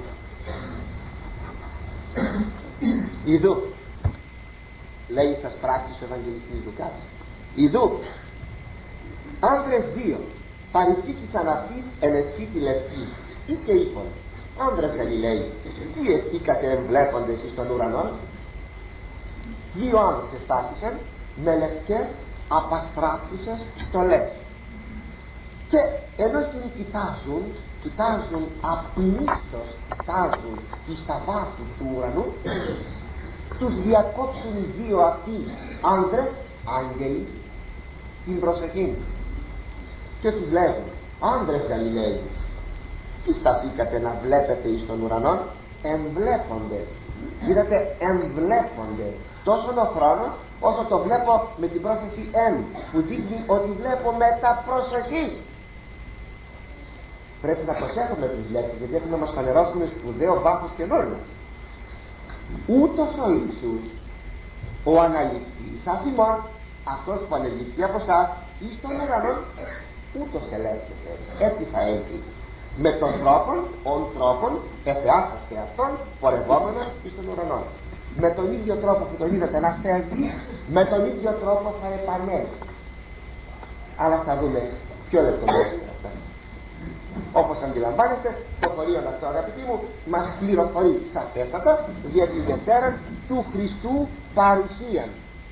[SPEAKER 1] ιδού, λέει στα πράξεις ο Ευαγγελιστής Λουκάς, ιδού άνδρες δύο παριστήκησαν αυτής εν εσχήτη λευκή ή και είπαν, άνδρες Γαλιλαίοι, τι εστίκατε εμβλέποντες εις των ουρανών? Δύο άνδρες εστάθησαν με λευκές απαστράφουσες στολές και ενώ εκείνοι κοιτάζουν κοιτάζουν απλήστως κοιτάζουν εις τα βάθη του ουρανού, τους διακόψουν οι δύο αυτοί άνδρες άγγελοι την προσοχή και τους λέγουν, άνδρες Γαλιλαίοι, τι σταθήκατε να βλέπετε εις των ουρανών? Εμβλέπονται. Είδατε, εμβλέπονται. Τόσο ο χρόνος όσο το βλέπω με την πρόθεση εμ που δείχνει ότι βλέπω με τα προσοχή. Πρέπει να προσέχουμε τις λέξεις γιατί έχουν να μας φανερώσουν σπουδαίο βάθος καινούριο. Ούτως ο Ιησούς ο αναληφθής αφημών, αυτός που ανελήφθη από εσάς εις των ουρανών, ούτως ελέγχεται, έτσι θα έλθει με τον τρόπον, ον τρόπον εφεάσαστε αυτόν πορευόμενο εις των ουρανών. Με τον ίδιο τρόπο που τον είδατε να φεύγει, με τον ίδιο τρόπο θα επανέλθει. Αλλά θα δούμε πιο λεπτομέρεια αυτά. Όπως αντιλαμβάνεστε, το χωρίο αυτό αγαπητοί μου μας πληροφορεί σαφέστατα για την Δευτέρα του Χριστού παρουσίαν.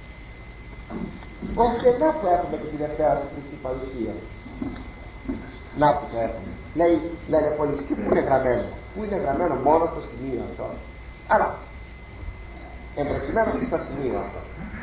[SPEAKER 1] Ώστε να που έχουμε και τη Δευτέρα του Χριστού παρουσίαν. Να που το έχουμε. Λέει, λένε πολλοί, και πού είναι γραμμένο? Πού είναι γραμμένο? Μόνο στο σημείο αυτό. Αλλά εμπροκειμένου στο σημείο αυτό.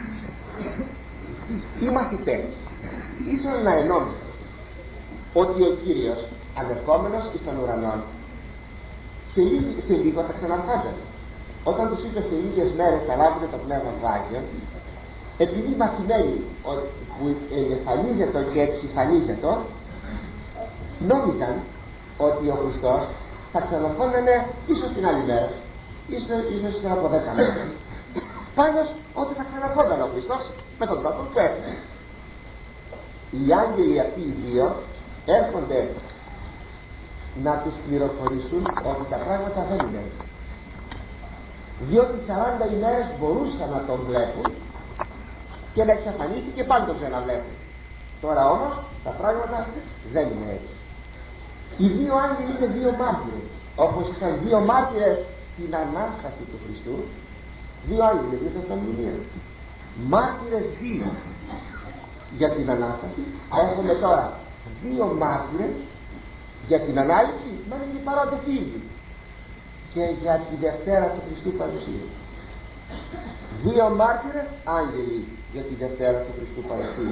[SPEAKER 1] Οι μαθητές ίσως να ενόμισαν ότι ο Κύριος ανερχόμενος εις των ουρανών σε, σε λίγο θα ξαναρχόταν. Όταν τους είπε σε λίγες μέρες θα λάβετε το Πνεύμα του Άγιον, επειδή οι μαθημένοι που εμφανίζεται και εξυφανίζεται νόμιζαν ότι ο Χριστός θα ξαναρχόταν ίσως την άλλη μέρα, ίσως, ίσως ύστερα από δέκα μέρες. Πάντως ότι θα ξαναρχόταν ο Χριστός με τον τρόπο που έφυγε. Οι άγγελοι αυτοί οι δύο έρχονται να τους πληροφορήσουν ότι τα πράγματα δεν είναι έτσι. Διότι σαράντα ημέρες μπορούσαν να τον βλέπουν και να εξαφανίσει και πάλι τον ξαναβλέπουν. Τώρα όμως τα πράγματα δεν είναι έτσι. Οι δύο άγγελοι είναι δύο μάρτυρες, όπως ήταν δύο μάρτυρες στην Ανάσταση του Χριστού. Δύο άγγελοι μέσα στα μνημεία, μάρτυρες δύο για την Ανάσταση. Έχουμε τώρα δύο μάρτυρες για την Ανάληψη, μα είναι οι παρόντες ήδη, και για τη Δευτέρα του Χριστού παρουσία. Δύο μάρτυρες άγγελοι για τη Δευτέρα του Χριστού παρουσία.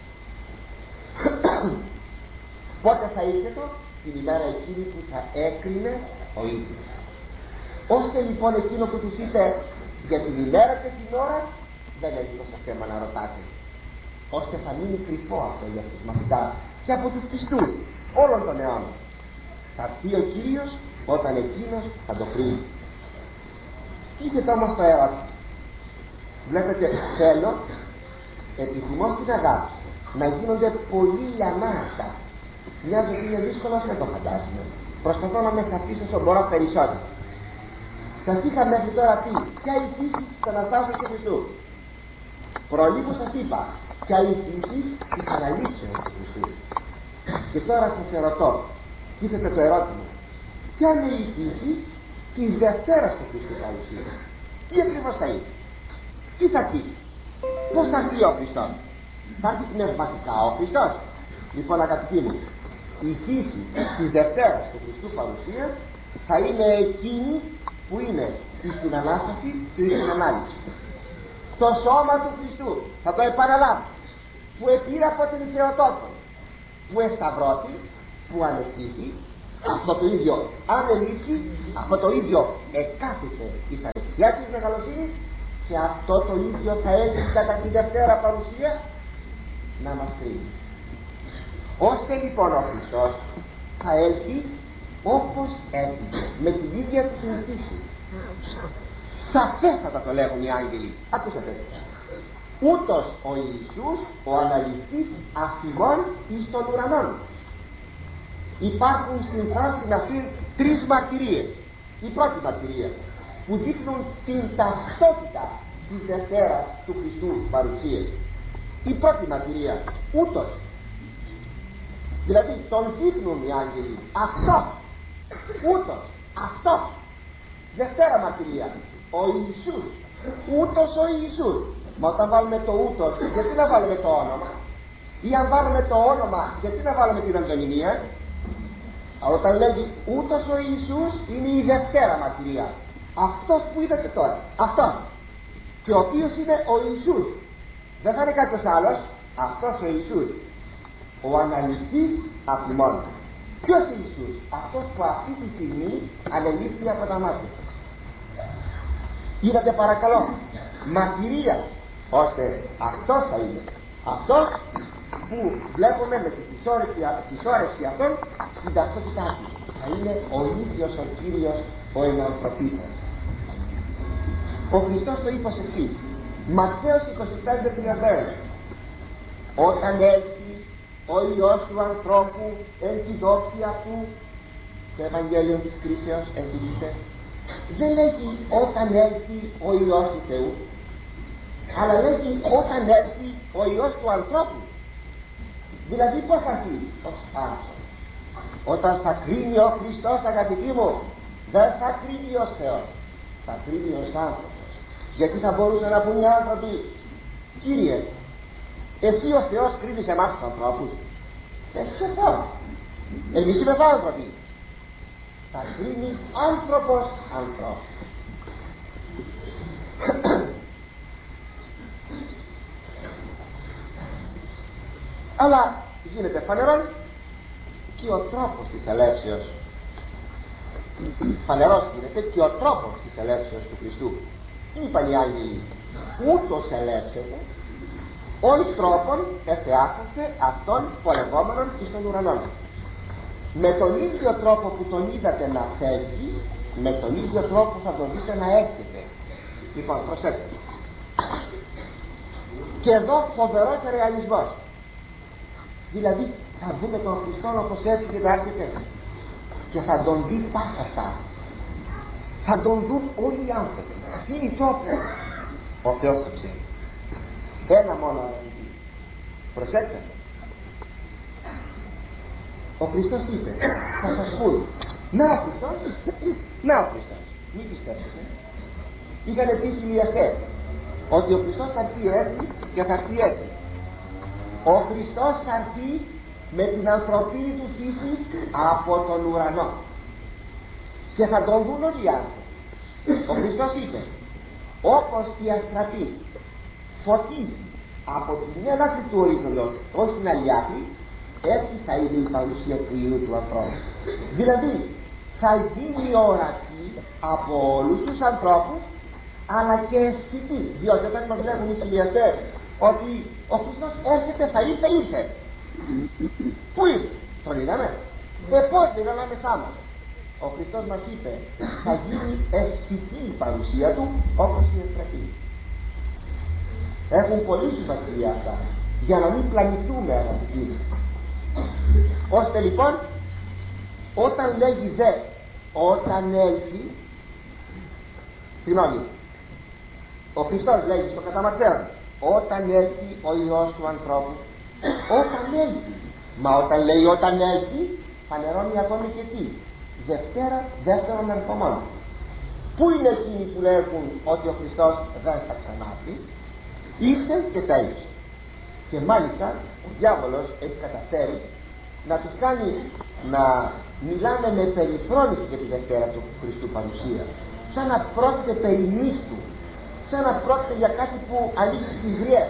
[SPEAKER 1] Πότε θα ήρθε? Την ημέρα εκείνη που θα έκρινε ο ίδιος. Ώστε λοιπόν εκείνο που τους είπε για την ημέρα και την ώρα, δεν έχει τόσο θέμα να ρωτάτε, ώστε θα μείνει κρυφό αυτό για τους μαθητάς και από τους πιστούς όλων των αιώνων. Θα πει ο Κύριος όταν εκείνος θα το κρίνει. Κοίτατε όμως το ερώτημα. Βλέπετε, θέλω, επιθυμώ στην αγάπη να γίνονται πολύ λιανάτα. Μοιάζει ότι είναι δύσκολο, δεν το φαντάζομαι. Προσπαθώ να με σαφίσω όσο μπορώ περισσότερο. Σας είχα μέχρι τώρα πει ποια η φύση της Αναστάσεως του Χριστού. Προλίγου σας είπα ποια η φύση της Αναλήψεως του Χριστού. Και τώρα σας ερωτώ, τίθεται το ερώτημα, ποια είναι η φύση της Δευτέρας του Χριστού παρουσία? Τι ακριβώς θα είναι? Τι θα πει? Πώς θα έρθει ο Χριστός? Θα έρθει πνευματικά ο Χριστός? Λοιπόν αγαπητοί μου, η φύση της Δευτέρας του Χριστού παρουσία θα είναι εκείνη που είναι στην Ανάσταση και στην Ανάληψη. Το σώμα του Χριστού, θα το επαναλάβω, που επήρα από την Θεοτόκο, που εσταυρώθη, που ανεστήθη, αυτό το ίδιο ανελήφθη, αυτό το ίδιο εκάθισε στα δεξιά της μεγαλοσύνης, και αυτό το ίδιο θα έλθει κατά τη Δευτέρα παρουσία να μας κρίνει. Ώστε λοιπόν ο Χριστός θα έλθει όπως έφυγε, με την ίδια του την φύση. Σαφέστατα το λέγουν οι άγγελοι. Ακούσατε. Ούτως ο Ιησούς, ο αναληφθής αφημών εις των ουρανών. Υπάρχουν στην φράση αυτή τρεις μαρτυρίες. Η πρώτη μαρτυρία που δείχνουν την ταυτότητα της Δευτέρας του Χριστού παρουσίας. Η πρώτη μαρτυρία, ούτως. Δηλαδή τον δείχνουν οι άγγελοι. Αυτό, ούτως, αυτό. Δευτέρα μαρτυρία, ο Ιησούς, ούτως ο Ιησούς. Μα όταν βάλουμε το ούτως, γιατί να βάλουμε το όνομα? Ή αν βάλουμε το όνομα, γιατί να βάλουμε την αντωνυμία? Όταν λέγει ούτως ο Ιησούς, είναι η Δευτέρα μαρτυρία. Αυτός που είδατε τώρα, αυτός, και ο οποίος είναι ο Ιησούς, δεν θα είναι κάποιος άλλος, αυτός ο Ιησούς, ο αναληφθής αφημών. Ποιος είναι Ιησούς? Αυτός που αυτή τη στιγμή ανελήφθη από τα μάτια σας. Είδατε παρακαλώ μαρτυρία, ώστε αυτός θα είναι, αυτός που βλέπουμε με τη συσσόρευση αυτών την ταυτότητά του, θα είναι ο ίδιος ο Κύριος, ο ενανθρωπής σας. Ο Χριστός το είπε ως εξής, Ματθαίος είκοσι πέντε τριάντα ένα, όταν έλθει ο Υιός του ανθρώπου εν τη δόξη αυτού, το Ευαγγέλιο της κρίσεως εντυπωσιακό, δεν λέγει όταν έλθει ο Υιός του Θεού, αλλά λέγει όταν έλθει ο Υιός του ανθρώπου. Δηλαδή πως θα έρθει? Όταν θα κρίνει ο Χριστός, αγαπητοί μου, δεν θα κρίνει ως Θεός, θα κρίνει ως άνθρωπος. Γιατί θα μπορούσαν να πούν οι άνθρωποι, Κύριε, εσύ ο Θεός κρίνεις εμάς τους ανθρώπους? Εσύ είσαι Θεός, εμείς είμαστε άνθρωποι. Θα κρίνει άνθρωπος ανθρώπου. Αλλά γίνεται φανερόν και ο τρόπος της ελεύσεως. Φανερός γίνεται και ο τρόπος της ελεύσεως του Χριστού. Τι είπαν οι άγγελοι? Ούτως ελεύσετε, όλοι τρόπον εφεάσαστε αυτών πολεμόμενων εις των ουρανών. Με τον ίδιο τρόπο που τον είδατε να φεύγει, με τον ίδιο τρόπο θα τον δείτε να έρχεται. Λοιπόν, προσέξτε. Και εδώ φοβερός ρεαλισμός. Δηλαδή θα δούμε τον Χριστό όπως έτσι και να έρχεται, και θα τον δει πάσα σαν. Θα τον δουν όλοι οι άνθρωποι. Τι είναι η τρόπο? Ο Θεός το ξέρει. Ένα μόνο αγαπητοί. Προσέξτε. Ο Χριστός είπε, θα σας πούν, να ο Χριστός, να ο Χριστός. Μην πιστέψετε. Είχαν πει οι χιλιαστές ότι ο Χριστός θα έρθει έτσι και θα έρθει έτσι. Ο Χριστός θα έρθει με την ανθρωπίνη του φύση από τον ουρανό και θα τον δουν όλοι οι άνθρωποι. Ο Χριστός είπε, όπως η αστραπή φωτίζει από τη μια άκρη του ορίζοντος ως την άλλη άκρη, έτσι θα είναι η παρουσία του Υιού του ανθρώπου. Δηλαδή θα γίνει ορατή από όλους τους ανθρώπους, αλλά και αισθητή, διότι όταν μας λέγουν οι χιλιαστές ότι ο Χριστός έρχεται, θα ήρθε, ήρθε. Πού ήρθε? Τον είδαμε? Ε, πώς δεν ήταν ανάμεσά μας? Ο Χριστός μας είπε, θα γίνει αισθητή η παρουσία του όπως η αστραπή. Έχουν πολύ σημασία αυτά, για να μην πλανηθούμε, αγαπητοί. Ώστε λοιπόν, όταν λέγει δε, όταν έλθει, συγγνώμη, ο Χριστός λέγει στο κατά Ματθαίον, όταν έλθει ο Υιός του ανθρώπου, όταν έλθει. Μα όταν λέει όταν έλθει, φανερώνει ακόμη και τι? Δευτέρα, δεύτερον ερχομών. Πού είναι εκείνοι που λέγουν ότι ο Χριστός δεν θα ξανάρθει? Ήρθε και τα ήρθε. Και μάλιστα ο διάβολος έχει καταφέρει να τους κάνει να μιλάνε με περιφρόνηση για τη Δευτέρα του Χριστού παρουσία, σαν να πρόκειται περί μύθου, σαν να πρόκειται για κάτι που ανήκει στις γριές,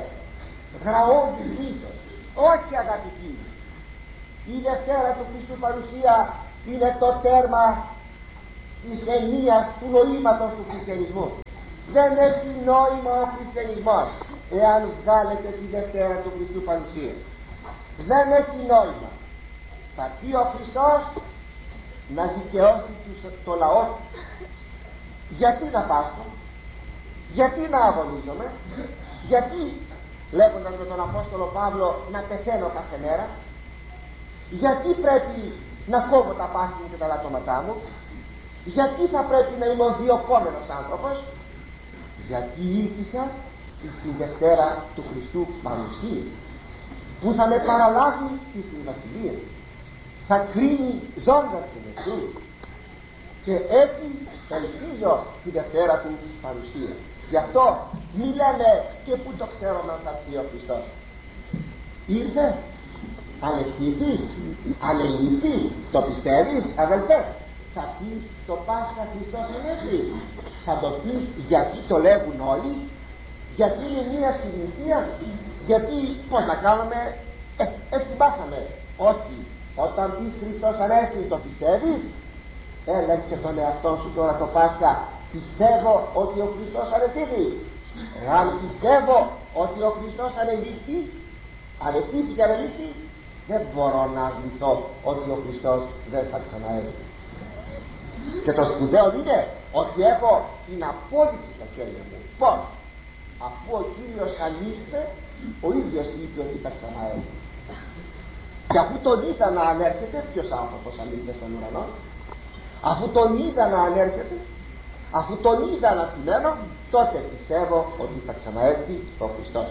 [SPEAKER 1] γραώδης μύθος. Όχι, αγαπητοί, η Δευτέρα του Χριστού παρουσία είναι το τέρμα της ενίας του νοήματος του χριστιανισμού. Δεν έχει νόημα ο χριστιανισμός εάν βγάλετε τη Δευτέρα του Χριστού παρουσία. Δεν έχει νόημα. Θα πει ο Χριστός να δικαιώσει το λαό. Γιατί να πάσχω, γιατί να αγωνίζομαι, γιατί, λέγοντας με τον Απόστολο Παύλο, να πεθαίνω κάθε μέρα, γιατί πρέπει να κόβω τα πάθη μου και τα λατώματά μου, γιατί θα πρέπει να είμαι ο διοκόμενος άνθρωπος, γιατί ήρθα στη Δευτέρα του Χριστού παρουσία, που θα με παραλάβει στην Βασιλεία, θα κρίνει ζώντας και νεκρούς, και έτσι ελπίζω τη Δευτέρα του παρουσία. Γι' αυτό μη λέμε και πού το ξέρουμε αν θα έρθει ο Χριστός. Ήρθε, ανεστήθη, ανελήφθη, το πιστεύεις αδελφέ? Θα πεις το Πάσχα Χριστός ανέστη. Θα το πεις γιατί το λέγουν όλοι, γιατί είναι μία συνήθεια, γιατί πώς να κάνουμε, ε, έτσι πάθαμε. Όχι, όταν πεις Χριστός ανέστη το πιστεύεις? Έλα και τον εαυτό σου τώρα το Πάσχα, πιστεύω ότι ο Χριστός ανεστήθη. Εάν πιστεύω ότι ο Χριστός ανελήφθη, ανεστήθη και ανελήφθη, δεν μπορώ να αρνηθώ ότι ο Χριστός δεν θα ξαναέρθει. Και το σπουδαίο είναι ότι έχω την απόδειξη στα χέρια μου. Πώς? Αφού ο Κύριος ανήλθε, ο ίδιος είπε ότι θα ξαναέρθει. Και αφού τον είδα να ανέρχεται, ποιος άνθρωπος ανήλθε στον ουρανό? Αφού τον είδα να ανέρχεται, αφού τον είδα να θυμαίνω, τότε πιστεύω ότι θα ξαναέρθει ο Χριστός.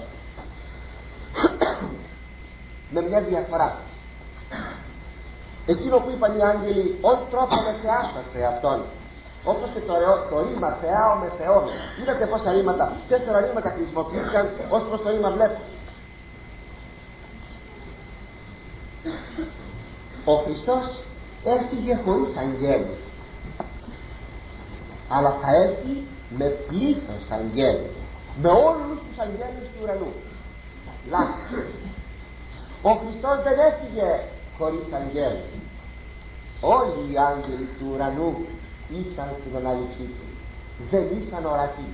[SPEAKER 1] Με μια διαφορά. Εκείνο που είπαν οι άγγελοι, «Ον τρόπο με θεάσαστε αυτόν», όπως και το, το ρήμα «θεάω με θεώμε». Είδατε πόσα ρήματα, τέσσερα ρήματα χρησιμοποιήθηκαν ως προς το ρήμα «βλέπω». Ο Χριστός έφυγε χωρίς αγγέλους, αλλά θα έρθει με πλήθος αγγέλους, με όλους τους αγγέλους του ουρανού. Λάθος. Ο Χριστός δεν έφυγε χωρίς αγγέλους. Όλοι οι άγγελοι του ουρανού ήσαν στην ανάληψή του, δεν ήσαν ορατοί.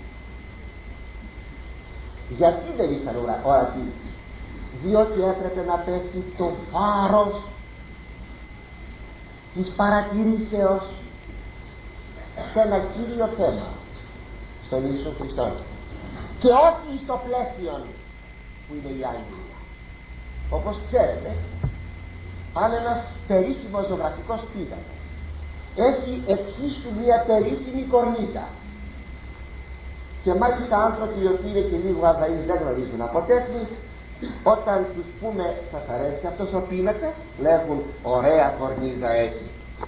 [SPEAKER 1] Γιατί δεν ήσαν ορατοί? Διότι έπρεπε να πέσει το βάρος της παρατηρήσεως σε ένα κύριο θέμα, στον Ιησού Χριστό, και όχι στο πλαίσιο που είναι οι άγγελοι. Όπως ξέρετε, αν ένας περίφημος ζωγραφικός πύργος έχει εξίσου μια περίφημη κορνίζα, και μάλιστα άνθρωποι οι οποίοι είναι και λίγο αδαείς δεν γνωρίζουν από τέτοιοι, όταν τους πούμε σας αρέσει αυτός ο πίνακας, λέγουν ωραία κορνίζα έχει.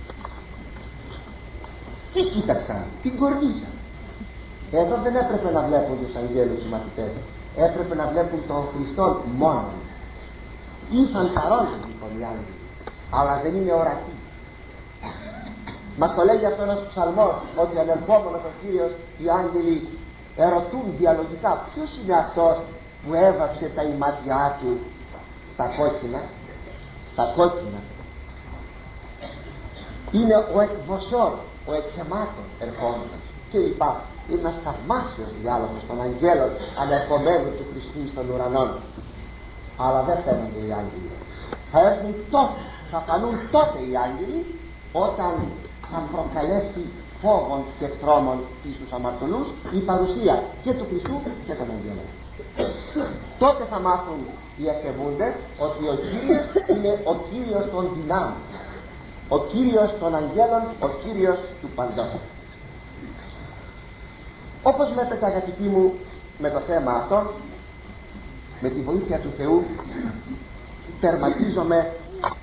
[SPEAKER 1] Τι κοίταξαν? Την κορνίζα. Εδώ δεν έπρεπε να βλέπουν τους αγγέλους οι μαθητές, έπρεπε να βλέπουν τον Χριστό μόνο. Ήσαν παρόντες λοιπόν οι άγγελοι, αλλά δεν είναι ορατοί. Μας το λέγει αυτό ένας ψαλμός, ότι ανερχόμενος ο Κύριος οι άγγελοι ερωτούν διαλογικά ποιος είναι αυτός που έβαψε τα ημάτια του στα κόκκινα, στα κόκκινα. Είναι ο εκβοσόρ, ο εξαιμάτων ερχόμενος και λοιπά. Είναι ένας θαυμάσιος διάλογος των αγγέλων ανερχομένου του Χριστού στον ουρανό. Αλλά δεν φαίνονται οι άγγελοι. Θα έρθουν τότε, θα φανούν τότε οι άγγελοι, όταν θα προκαλέσει φόβων και τρόμων στους αμαρτωλούς η παρουσία και του Χριστού και των αγγέλων. Τότε θα μάθουν οι ασεβούντες ότι ο Κύριος είναι ο Κύριος των δυνάμεων, ο Κύριος των αγγέλων, ο Κύριος του παντός. Όπως βλέπετε αγαπητοί μου, με το θέμα αυτό, με τη βοήθεια του Θεού, τερματίζομαι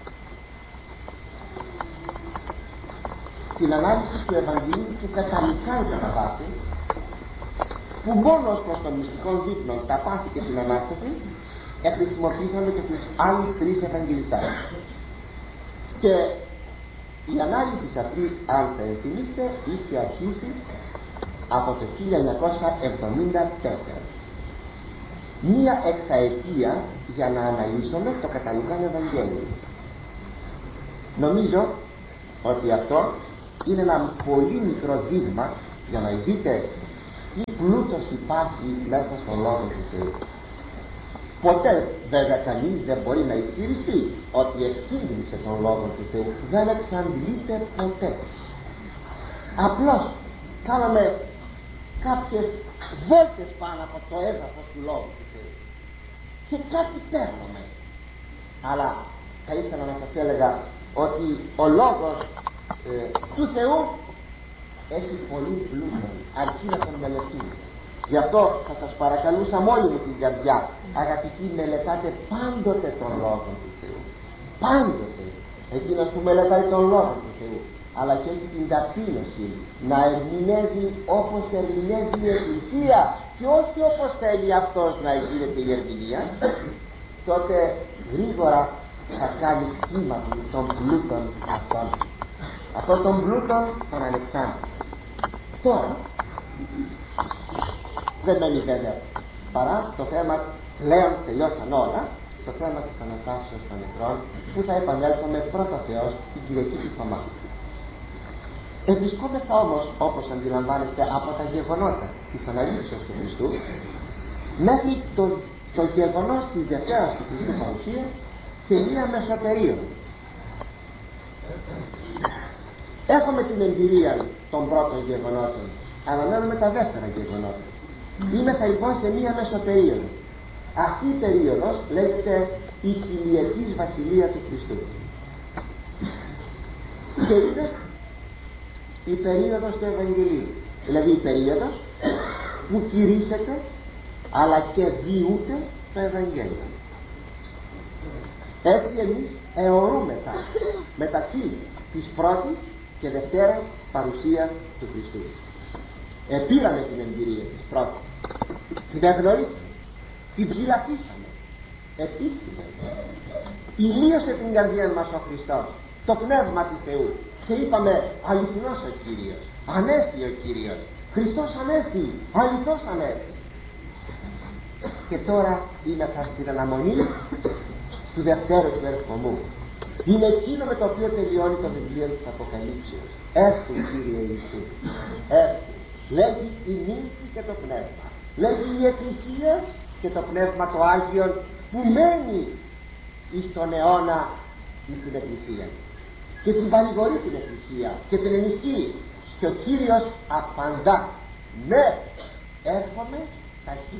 [SPEAKER 1] την ανάλυση του Ευαγγελίου του καταλικά κατά βάση, που μόνο ως προς των μυστικών δείπνων, τα πάθη και την Ανάσταση, χρησιμοποίησαμε και τους άλλους τρεις Ευαγγελιστάς. Και η ανάλυση αυτή, αν θα ενθυμίστε, είχε αρχίσει από το χίλια εννιακόσια εβδομήντα τέσσερα. Μία εξαετία για να αναλύσουμε το καταλουκάν Ευαγγέλιο. Νομίζω ότι αυτό είναι ένα πολύ μικρό δείγμα για να δείτε τι πλούτος υπάρχει μέσα στον Λόγο του Θεού. Ποτέ βέβαια κανείς δεν μπορεί να ισχυριστεί ότι εξήγησε τον Λόγο του Θεού. Δεν εξαντλείται ποτέ. Απλώς κάναμε κάποιες βόλτες πάνω από το έδαφος του Λόγου του Θεού και κάτι παίρνουμε. Αλλά θα ήθελα να σας έλεγα ότι ο Λόγος ε, του Θεού έχει πολύ πλούτο, αρκεί να τον μελετούμε. Γι' αυτό θα σας παρακαλούσα με όλη μου την καρδιά, αγαπητοί, μελετάτε πάντοτε τον Λόγο του Θεού. Πάντοτε. Εκείνος που μελετάει τον Λόγο του Θεού, αλλά και έχει την ταπείνωση να ερμηνεύει όπως ερμηνεύει η Εκκλησία και όχι όπως θέλει αυτός να γίνεται η ερμηνεία, τότε γρήγορα θα κάνει κύμα των πλούτων αυτών. Αυτό των πλούτων των Αλεξάνδρων. Τώρα δεν μένει βέβαια παρά το θέμα, πλέον τελειώσαν όλα, το θέμα της Αναστάσεως των νεκρών, που θα επανέλθουμε πρώτα Θεός την Κυριακή του Θωμά. Ευρισκόμεθα όμως, όπως αντιλαμβάνεστε από τα γεγονότα της αναλήψεως του Χριστού, μέχρι το, το γεγονός της Δευτέρας του Χριστού παρουσίας σε μία μεσοπερίοδο. Έχουμε την εμπειρία των πρώτων γεγονότων, αναμένουμε τα δεύτερα γεγονότα. Είμεθα λοιπόν σε μία μεσοπερίοδο. Αυτή η περίοδος λέγεται η χιλιετής βασιλεία του Χριστού και είναι η περίοδος του Ευαγγελίου, δηλαδή η περίοδος που κηρύσσεται αλλά και διούται το Ευαγγέλιο. Έτσι εμείς αιωρούμεθα μεταξύ της πρώτης και δευτέρας παρουσίας του Χριστού. Επήραμε την εμπειρία της πρώτης, την εγνωρίσαμε, την ψηλαφίσαμε, επίσημα ηλίωσε την καρδία μας ο Χριστός, το πνεύμα του Θεού, και είπαμε αληθινός ο Κύριος, ανέστη ο Κύριος, Χριστός ανέστη, αληθώς ανέστη. Και τώρα είμεθα στην αναμονή του δευτέρου του ερχομού. Είναι εκείνο με το οποίο τελειώνει το βιβλίο της Αποκαλύψεως. Έρθου Κύριε Ιησού, έρθου. Λέγει η νύμφη και το πνεύμα, λέγει η Εκκλησία και το πνεύμα το Άγιον που μένει εις τον αιώνα εις την Εκκλησία και την παρηγορεί την Εκκλησία και την ενισχύει. Και ο Κύριος απαντά, ναι, έρχομαι ταχύ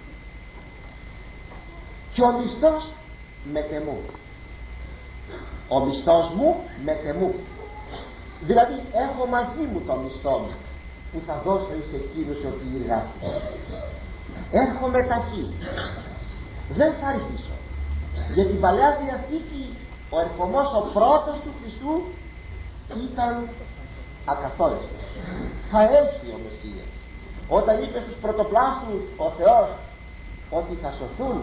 [SPEAKER 1] και ο μισθός με τεμού, ο μισθός μου με τεμού, δηλαδή έχω μαζί μου το μισθό μου που θα δώσω εις εκείνους οι οποίοι εργάστηκαν. Έρχομαι ταχύ, δεν θα αργήσω. Για την Παλαιά Διαθήκη ο ερχομός ο πρώτος του Χριστού ήταν ακαθόριστος. Θα έλθει ο Μεσσίας. Όταν είπε στους πρωτοπλάστους ο Θεός ότι θα σωθούν,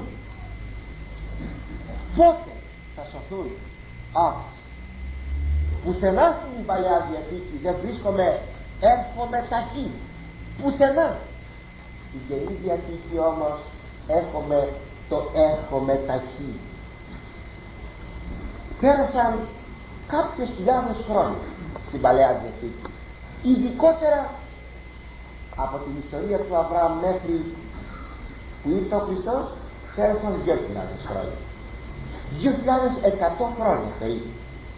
[SPEAKER 1] πότε θα σωθούν? Α, πουθενά στην Παλαιά Διαθήκη δεν βρίσκομαι έρχομαι ταχύ, πουθενά. Στην Καινή Διαθήκη όμως έχουμε το έρχομαι ταχύ. Πέρασαν κάποιες χιλιάδες χρόνια στην Παλαιά Διαθήκη, ειδικότερα από την ιστορία του Αβραάμ μέχρι που ήρθε ο Χριστός, πέρασαν δύο χιλιάδες χρόνια, δύο χιλιάδες εκατό χρόνια περίπου.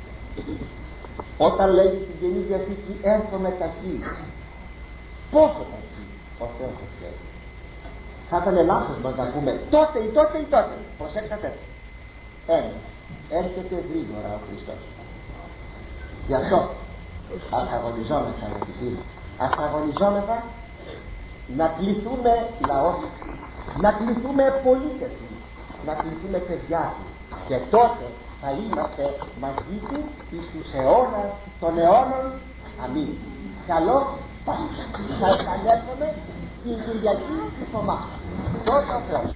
[SPEAKER 1] Όταν λέγει στην Καινή Διαθήκη έρχομαι ταχύ, πόσο ταχύ? Ο Θεός το ξέρει. Θα ήταν λάθος μας να πούμε τότε ή τότε ή τότε. Προσέξατε, ένα, έρχεται γρήγορα ο Χριστός. Γι' αυτό ας αγωνιζόμεθα, αγαπητοί μου, ας αγωνιζόμεθα να κληθούμε λαός, να κληθούμε πολίτες, να κληθούμε παιδιά του, και τότε θα είμαστε μαζί του εις τους αιώνας των αιώνων. Αμήν. Καλώς Πάσχα. Θα επανέλθουμε την Κυριακή του Θωμά. Τότε ο Θεός.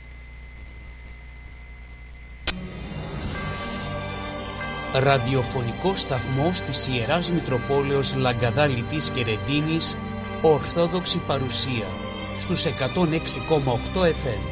[SPEAKER 2] Ραδιοφωνικό σταθμός της Ιεράς Μητροπόλεως Λαγκαδά Λιτής και Ρεντίνης, Ορθόδοξη παρουσία στους εκατόν έξι κόμμα οκτώ εφ εμ.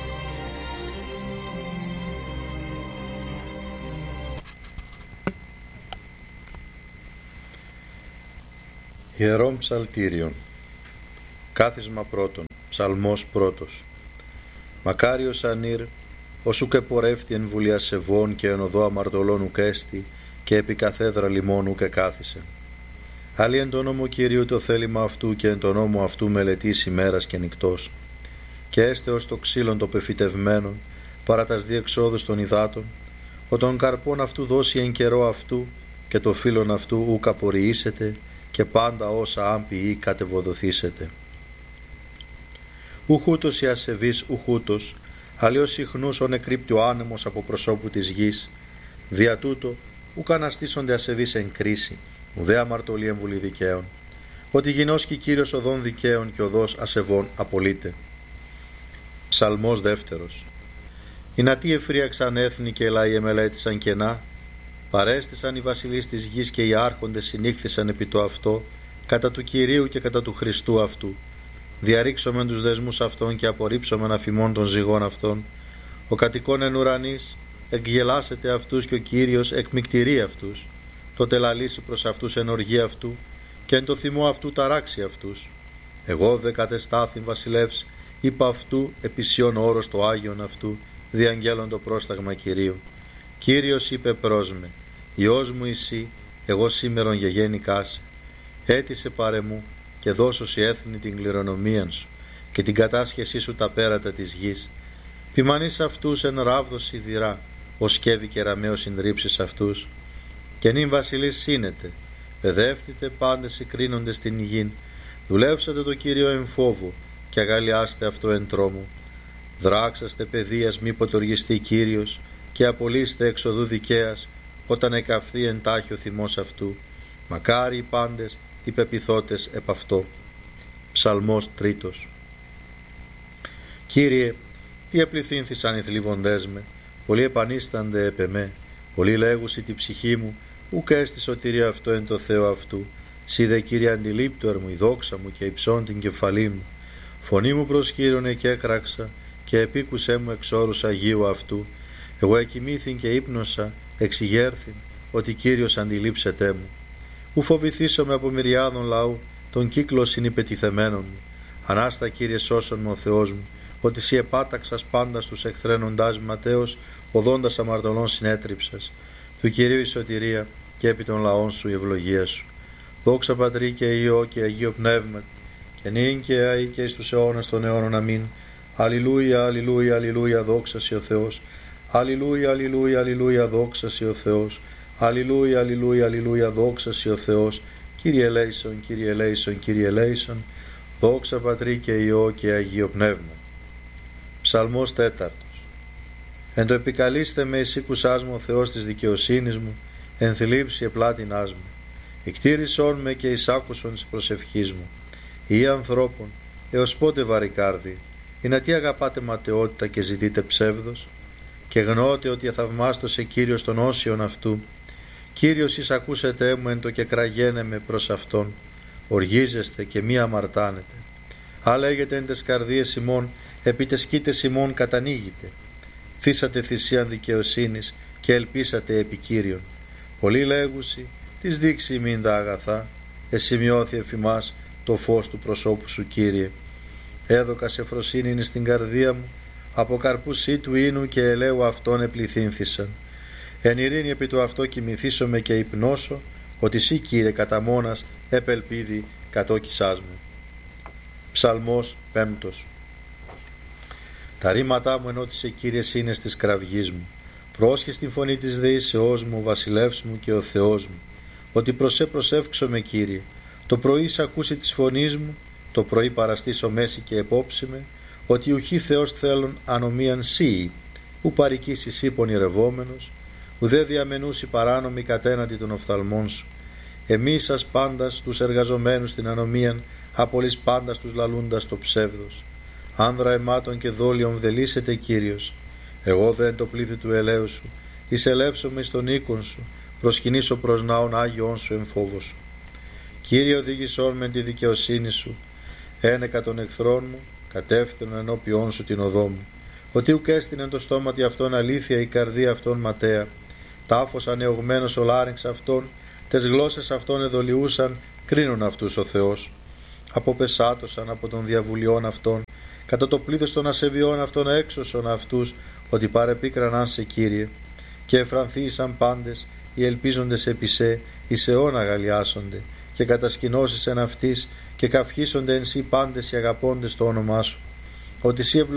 [SPEAKER 3] Ιερών Ψαλτήριων. Κάθισμα πρώτον. Ψαλμός πρώτος. Μακάριος ανήρ, ως ουκ επορεύθη εν βουλία σεβών και εν οδό αμαρτωλών ουκ έστη και επί καθέδρα λιμών ουκ εκάθισε. Άλλοι εν τον νόμο Κυρίου το θέλημα αυτού και εν τον νόμο αυτού μελετής ημέρας και νυκτός. Και έστε ως το ξύλον το πεφυτευμένον παρά τας διεξόδους των υδάτων, ο τον καρπών αυτού δώσει εν καιρό αυτού και το φύλλον αυτού ουκ απορριήσετε και πάντα όσα άμπιοι κατεβοδοθήσετε. Ουχούτος οι ασεβείς ουχούτος, αλλιώς συχνούς ο νεκρύπτει ο άνεμος από προσώπου της γης. Δια τούτο ουκ αναστήσονται ασεβείς εν κρίση, ουδέ αμαρτωλή εμβουλή δικαίων, ότι γινώσκει Κύριος οδών δικαίων και οδός ασεβών απολύτε. Ψαλμός δεύτερος. Οι νατοί εφρίαξαν έθνη και λαοί εμελέτησαν κενά, παρέστησαν οι βασιλείς της γης και οι άρχοντες συνήχθησαν επί το αυτό, κατά του Κυρίου και κατά του Χριστού αυτού. Διαρρήξομεν τους δεσμούς αυτών και απορρίψομεν αφημών των ζυγών αυτών. Ο κατοικών εν ουρανής εκγελάσεται αυτούς και ο Κύριος εκμυκτηρεί αυτούς. Τότε λαλήσει προς αυτούς εν οργή αυτού και εν το θυμό αυτού ταράξει αυτούς. Εγώ δε κατεστάθην βασιλεύς, είπα αυτού επισιών όρος το Άγιον αυτού, διαγγέλλον το πρόσταγμα Κυρίου. Κύριος είπε προς με, Υιός μου εσύ, εγώ σήμερον γεγέννηκά σε. Έτησε πάρε μου και δώσωσι έθνη την κληρονομίαν σου και την κατάσχεσή σου τα πέρατα της γης. Ποιμανείς αυτούς εν ράβδος σιδηρά, ως σκεύη και ραμαίος συντρίψεις αυτούς. Και νυν βασιλείς σύνετε, παιδεύθητε πάντες συγκρίνονται στην γην, δουλεύσατε το Κύριο εν φόβο και αγαλιάστε αυτό εν τρόμο. Δράξαστε παιδείας μη ποτοργιστεί Κύριος και απολύστε εξοδού δικαίας όταν εκαυθεί εν τάχει ο θυμός αυτού. Μακάρι οι πάντες οι πεποιθώτες επ' αυτό. Ψαλμός τρίτος. Κύριε, τι επληθύνθησαν οι θλιβοντές με, πολλοί επανίστανται επ' εμέ, πολλοί λέγουσι τη ψυχή μου, ουκ έστι σωτηρία αυτό εν το Θεό αυτού. Σύ δε Κύριε αντιλήπτωερ μου η δόξα μου και υψών την κεφαλή μου. Φωνή μου προσκύρωνε και έκραξα και επίκουσέ μου εξ όρους Αγίου αυτού. Εγώ εκοιμήθην και ύπνοσα, εξηγέρθην, ότι Κύριος αντιλήψετέ μου. Ου φοβηθήσομαι από μυριάδων λαού, τον κύκλο συνυπετιθεμένων μου. Ανάστα Κύριε σώσον μου ο Θεός μου, ότι σύ επάταξας πάντα στους εχθρένοντάς ματέως, οδόντας αμαρτωλών συνέτριψας. Του Κυρίου η σωτηρία και επί των λαών σου η ευλογία σου. Δόξα Πατρί και Υιό και Αγίο Πνεύμα, και νυν και αεί και εις τους αιώνας των αιώνων. Αμήν. Αλληλούια, αλληλούια, αλληλούια, δόξα σοι ο Θεός. Αλληλούια, αλληλούια, αλληλούια, δόξα σοι ο Θεός. Αλληλούια, αλληλούια, αλληλούια, δόξα σοι ο Θεός. Κύριε ελέησον, Κύριε ελέησον, Κύριε ελέησον. Δόξα Πατρί και Υιό και Αγίο Πνεύμα. Ψαλμός τέταρτος. Εν το επικαλείστε με εσύ κουσάς μου ο Θεός της δικαιοσύνης μου, εν θλίψη επλάτινάς μου. Εκτήρησόν με και εισάκουσον της προσευχής μου. Ή ανθρώπων, έως πότε βαρικάρδι, ή να τι αγαπάτε ματαιότητα και ζητείτε ψεύδος, και γνώτε ότι αθαυμάστοσε Κύριος των όσιων αυτού. Κύριος εις ακούσετε μου εν το και κραγένε με προς Αυτόν, οργίζεστε και μη αμαρτάνετε. Α λέγετε εν τες καρδίες ημών, επί τες σκήτες ημών κατανοίγετε. Θύσατε θυσίαν δικαιοσύνης και ελπίσατε επί Κύριον. Πολλοί λέγουσι, τις δείξει ημίν τα αγαθά, εσημειώθη εφημάς το φως του προσώπου σου Κύριε. Έδωκα σε φροσύνην στην καρδία μου, από καρπούς του ίνου και ελαίου αυτών επληθύνθησαν. Εν ειρήνη επί το αυτό κοιμηθήσομαι και υπνώσω, ότι σύ Κύριε κατά μόνας επελπίδη κατόκισάς μου. Ψαλμός πέμπτος. Τα ρήματά μου ενώτισε Κύριε είναι στις κραυγής μου. Πρόσχε στην φωνή της δεήσεώς μου, βασιλεύς μου και ο Θεός μου, ότι προσέ προσεύξομαι Κύριε. Το πρωί σ' ακούσει της φωνής μου, το πρωί παραστήσω μέση και επόψιμε, ότι ουχή Θεός θέλουν ανομίαν σύ, που παρικήσεις ή πονηρευόμενος, ουδέ διαμενούσι παράνομοι κατέναντι των οφθαλμών σου. Εμείς σας πάντας τους εργαζομένους στην ανομίαν, απολύς πάντας τους λαλούντας το ψεύδος. Άνδρα αιμάτων και δόλιων βδελίσετε Κύριος. Εγώ δε εν το πλήθη του ελαίου σου, εισελεύσομαι στον οίκον σου, προσκυνήσω προς ναόν Άγιον σου εν φόβο σου. Κύριε οδήγησόν με τη δικαιοσύνη σου, ένεκα των εχθρών μου, κατεύθυνον ενώπιόν σου την οδό μου. Ότι ουκ έστεινε το στόματι αυτόν αλήθεια, η καρδία αυτών ματέα. Τάφος ανεωγμένος ο λάρυγξ αυτών, τες γλώσσες αυτών εδολιούσαν, κρίνουν αυτούς ο Θεός. Αποπεσάτωσαν από των διαβουλιών αυτών, κατά το πλήθος των ασεβιών αυτών έξωσον αυτούς, ότι παρεπίκραναν σε Κύριε. Και εφρανθήσαν πάντες, οι ελπίζοντες επί σε, εις αιών αγαλιάσονται, και κατασκηνώσεις εν αυτής, και καυχήσονται εν σύ πάντες οι αγαπώντες το όνομά σου. Ότι σύ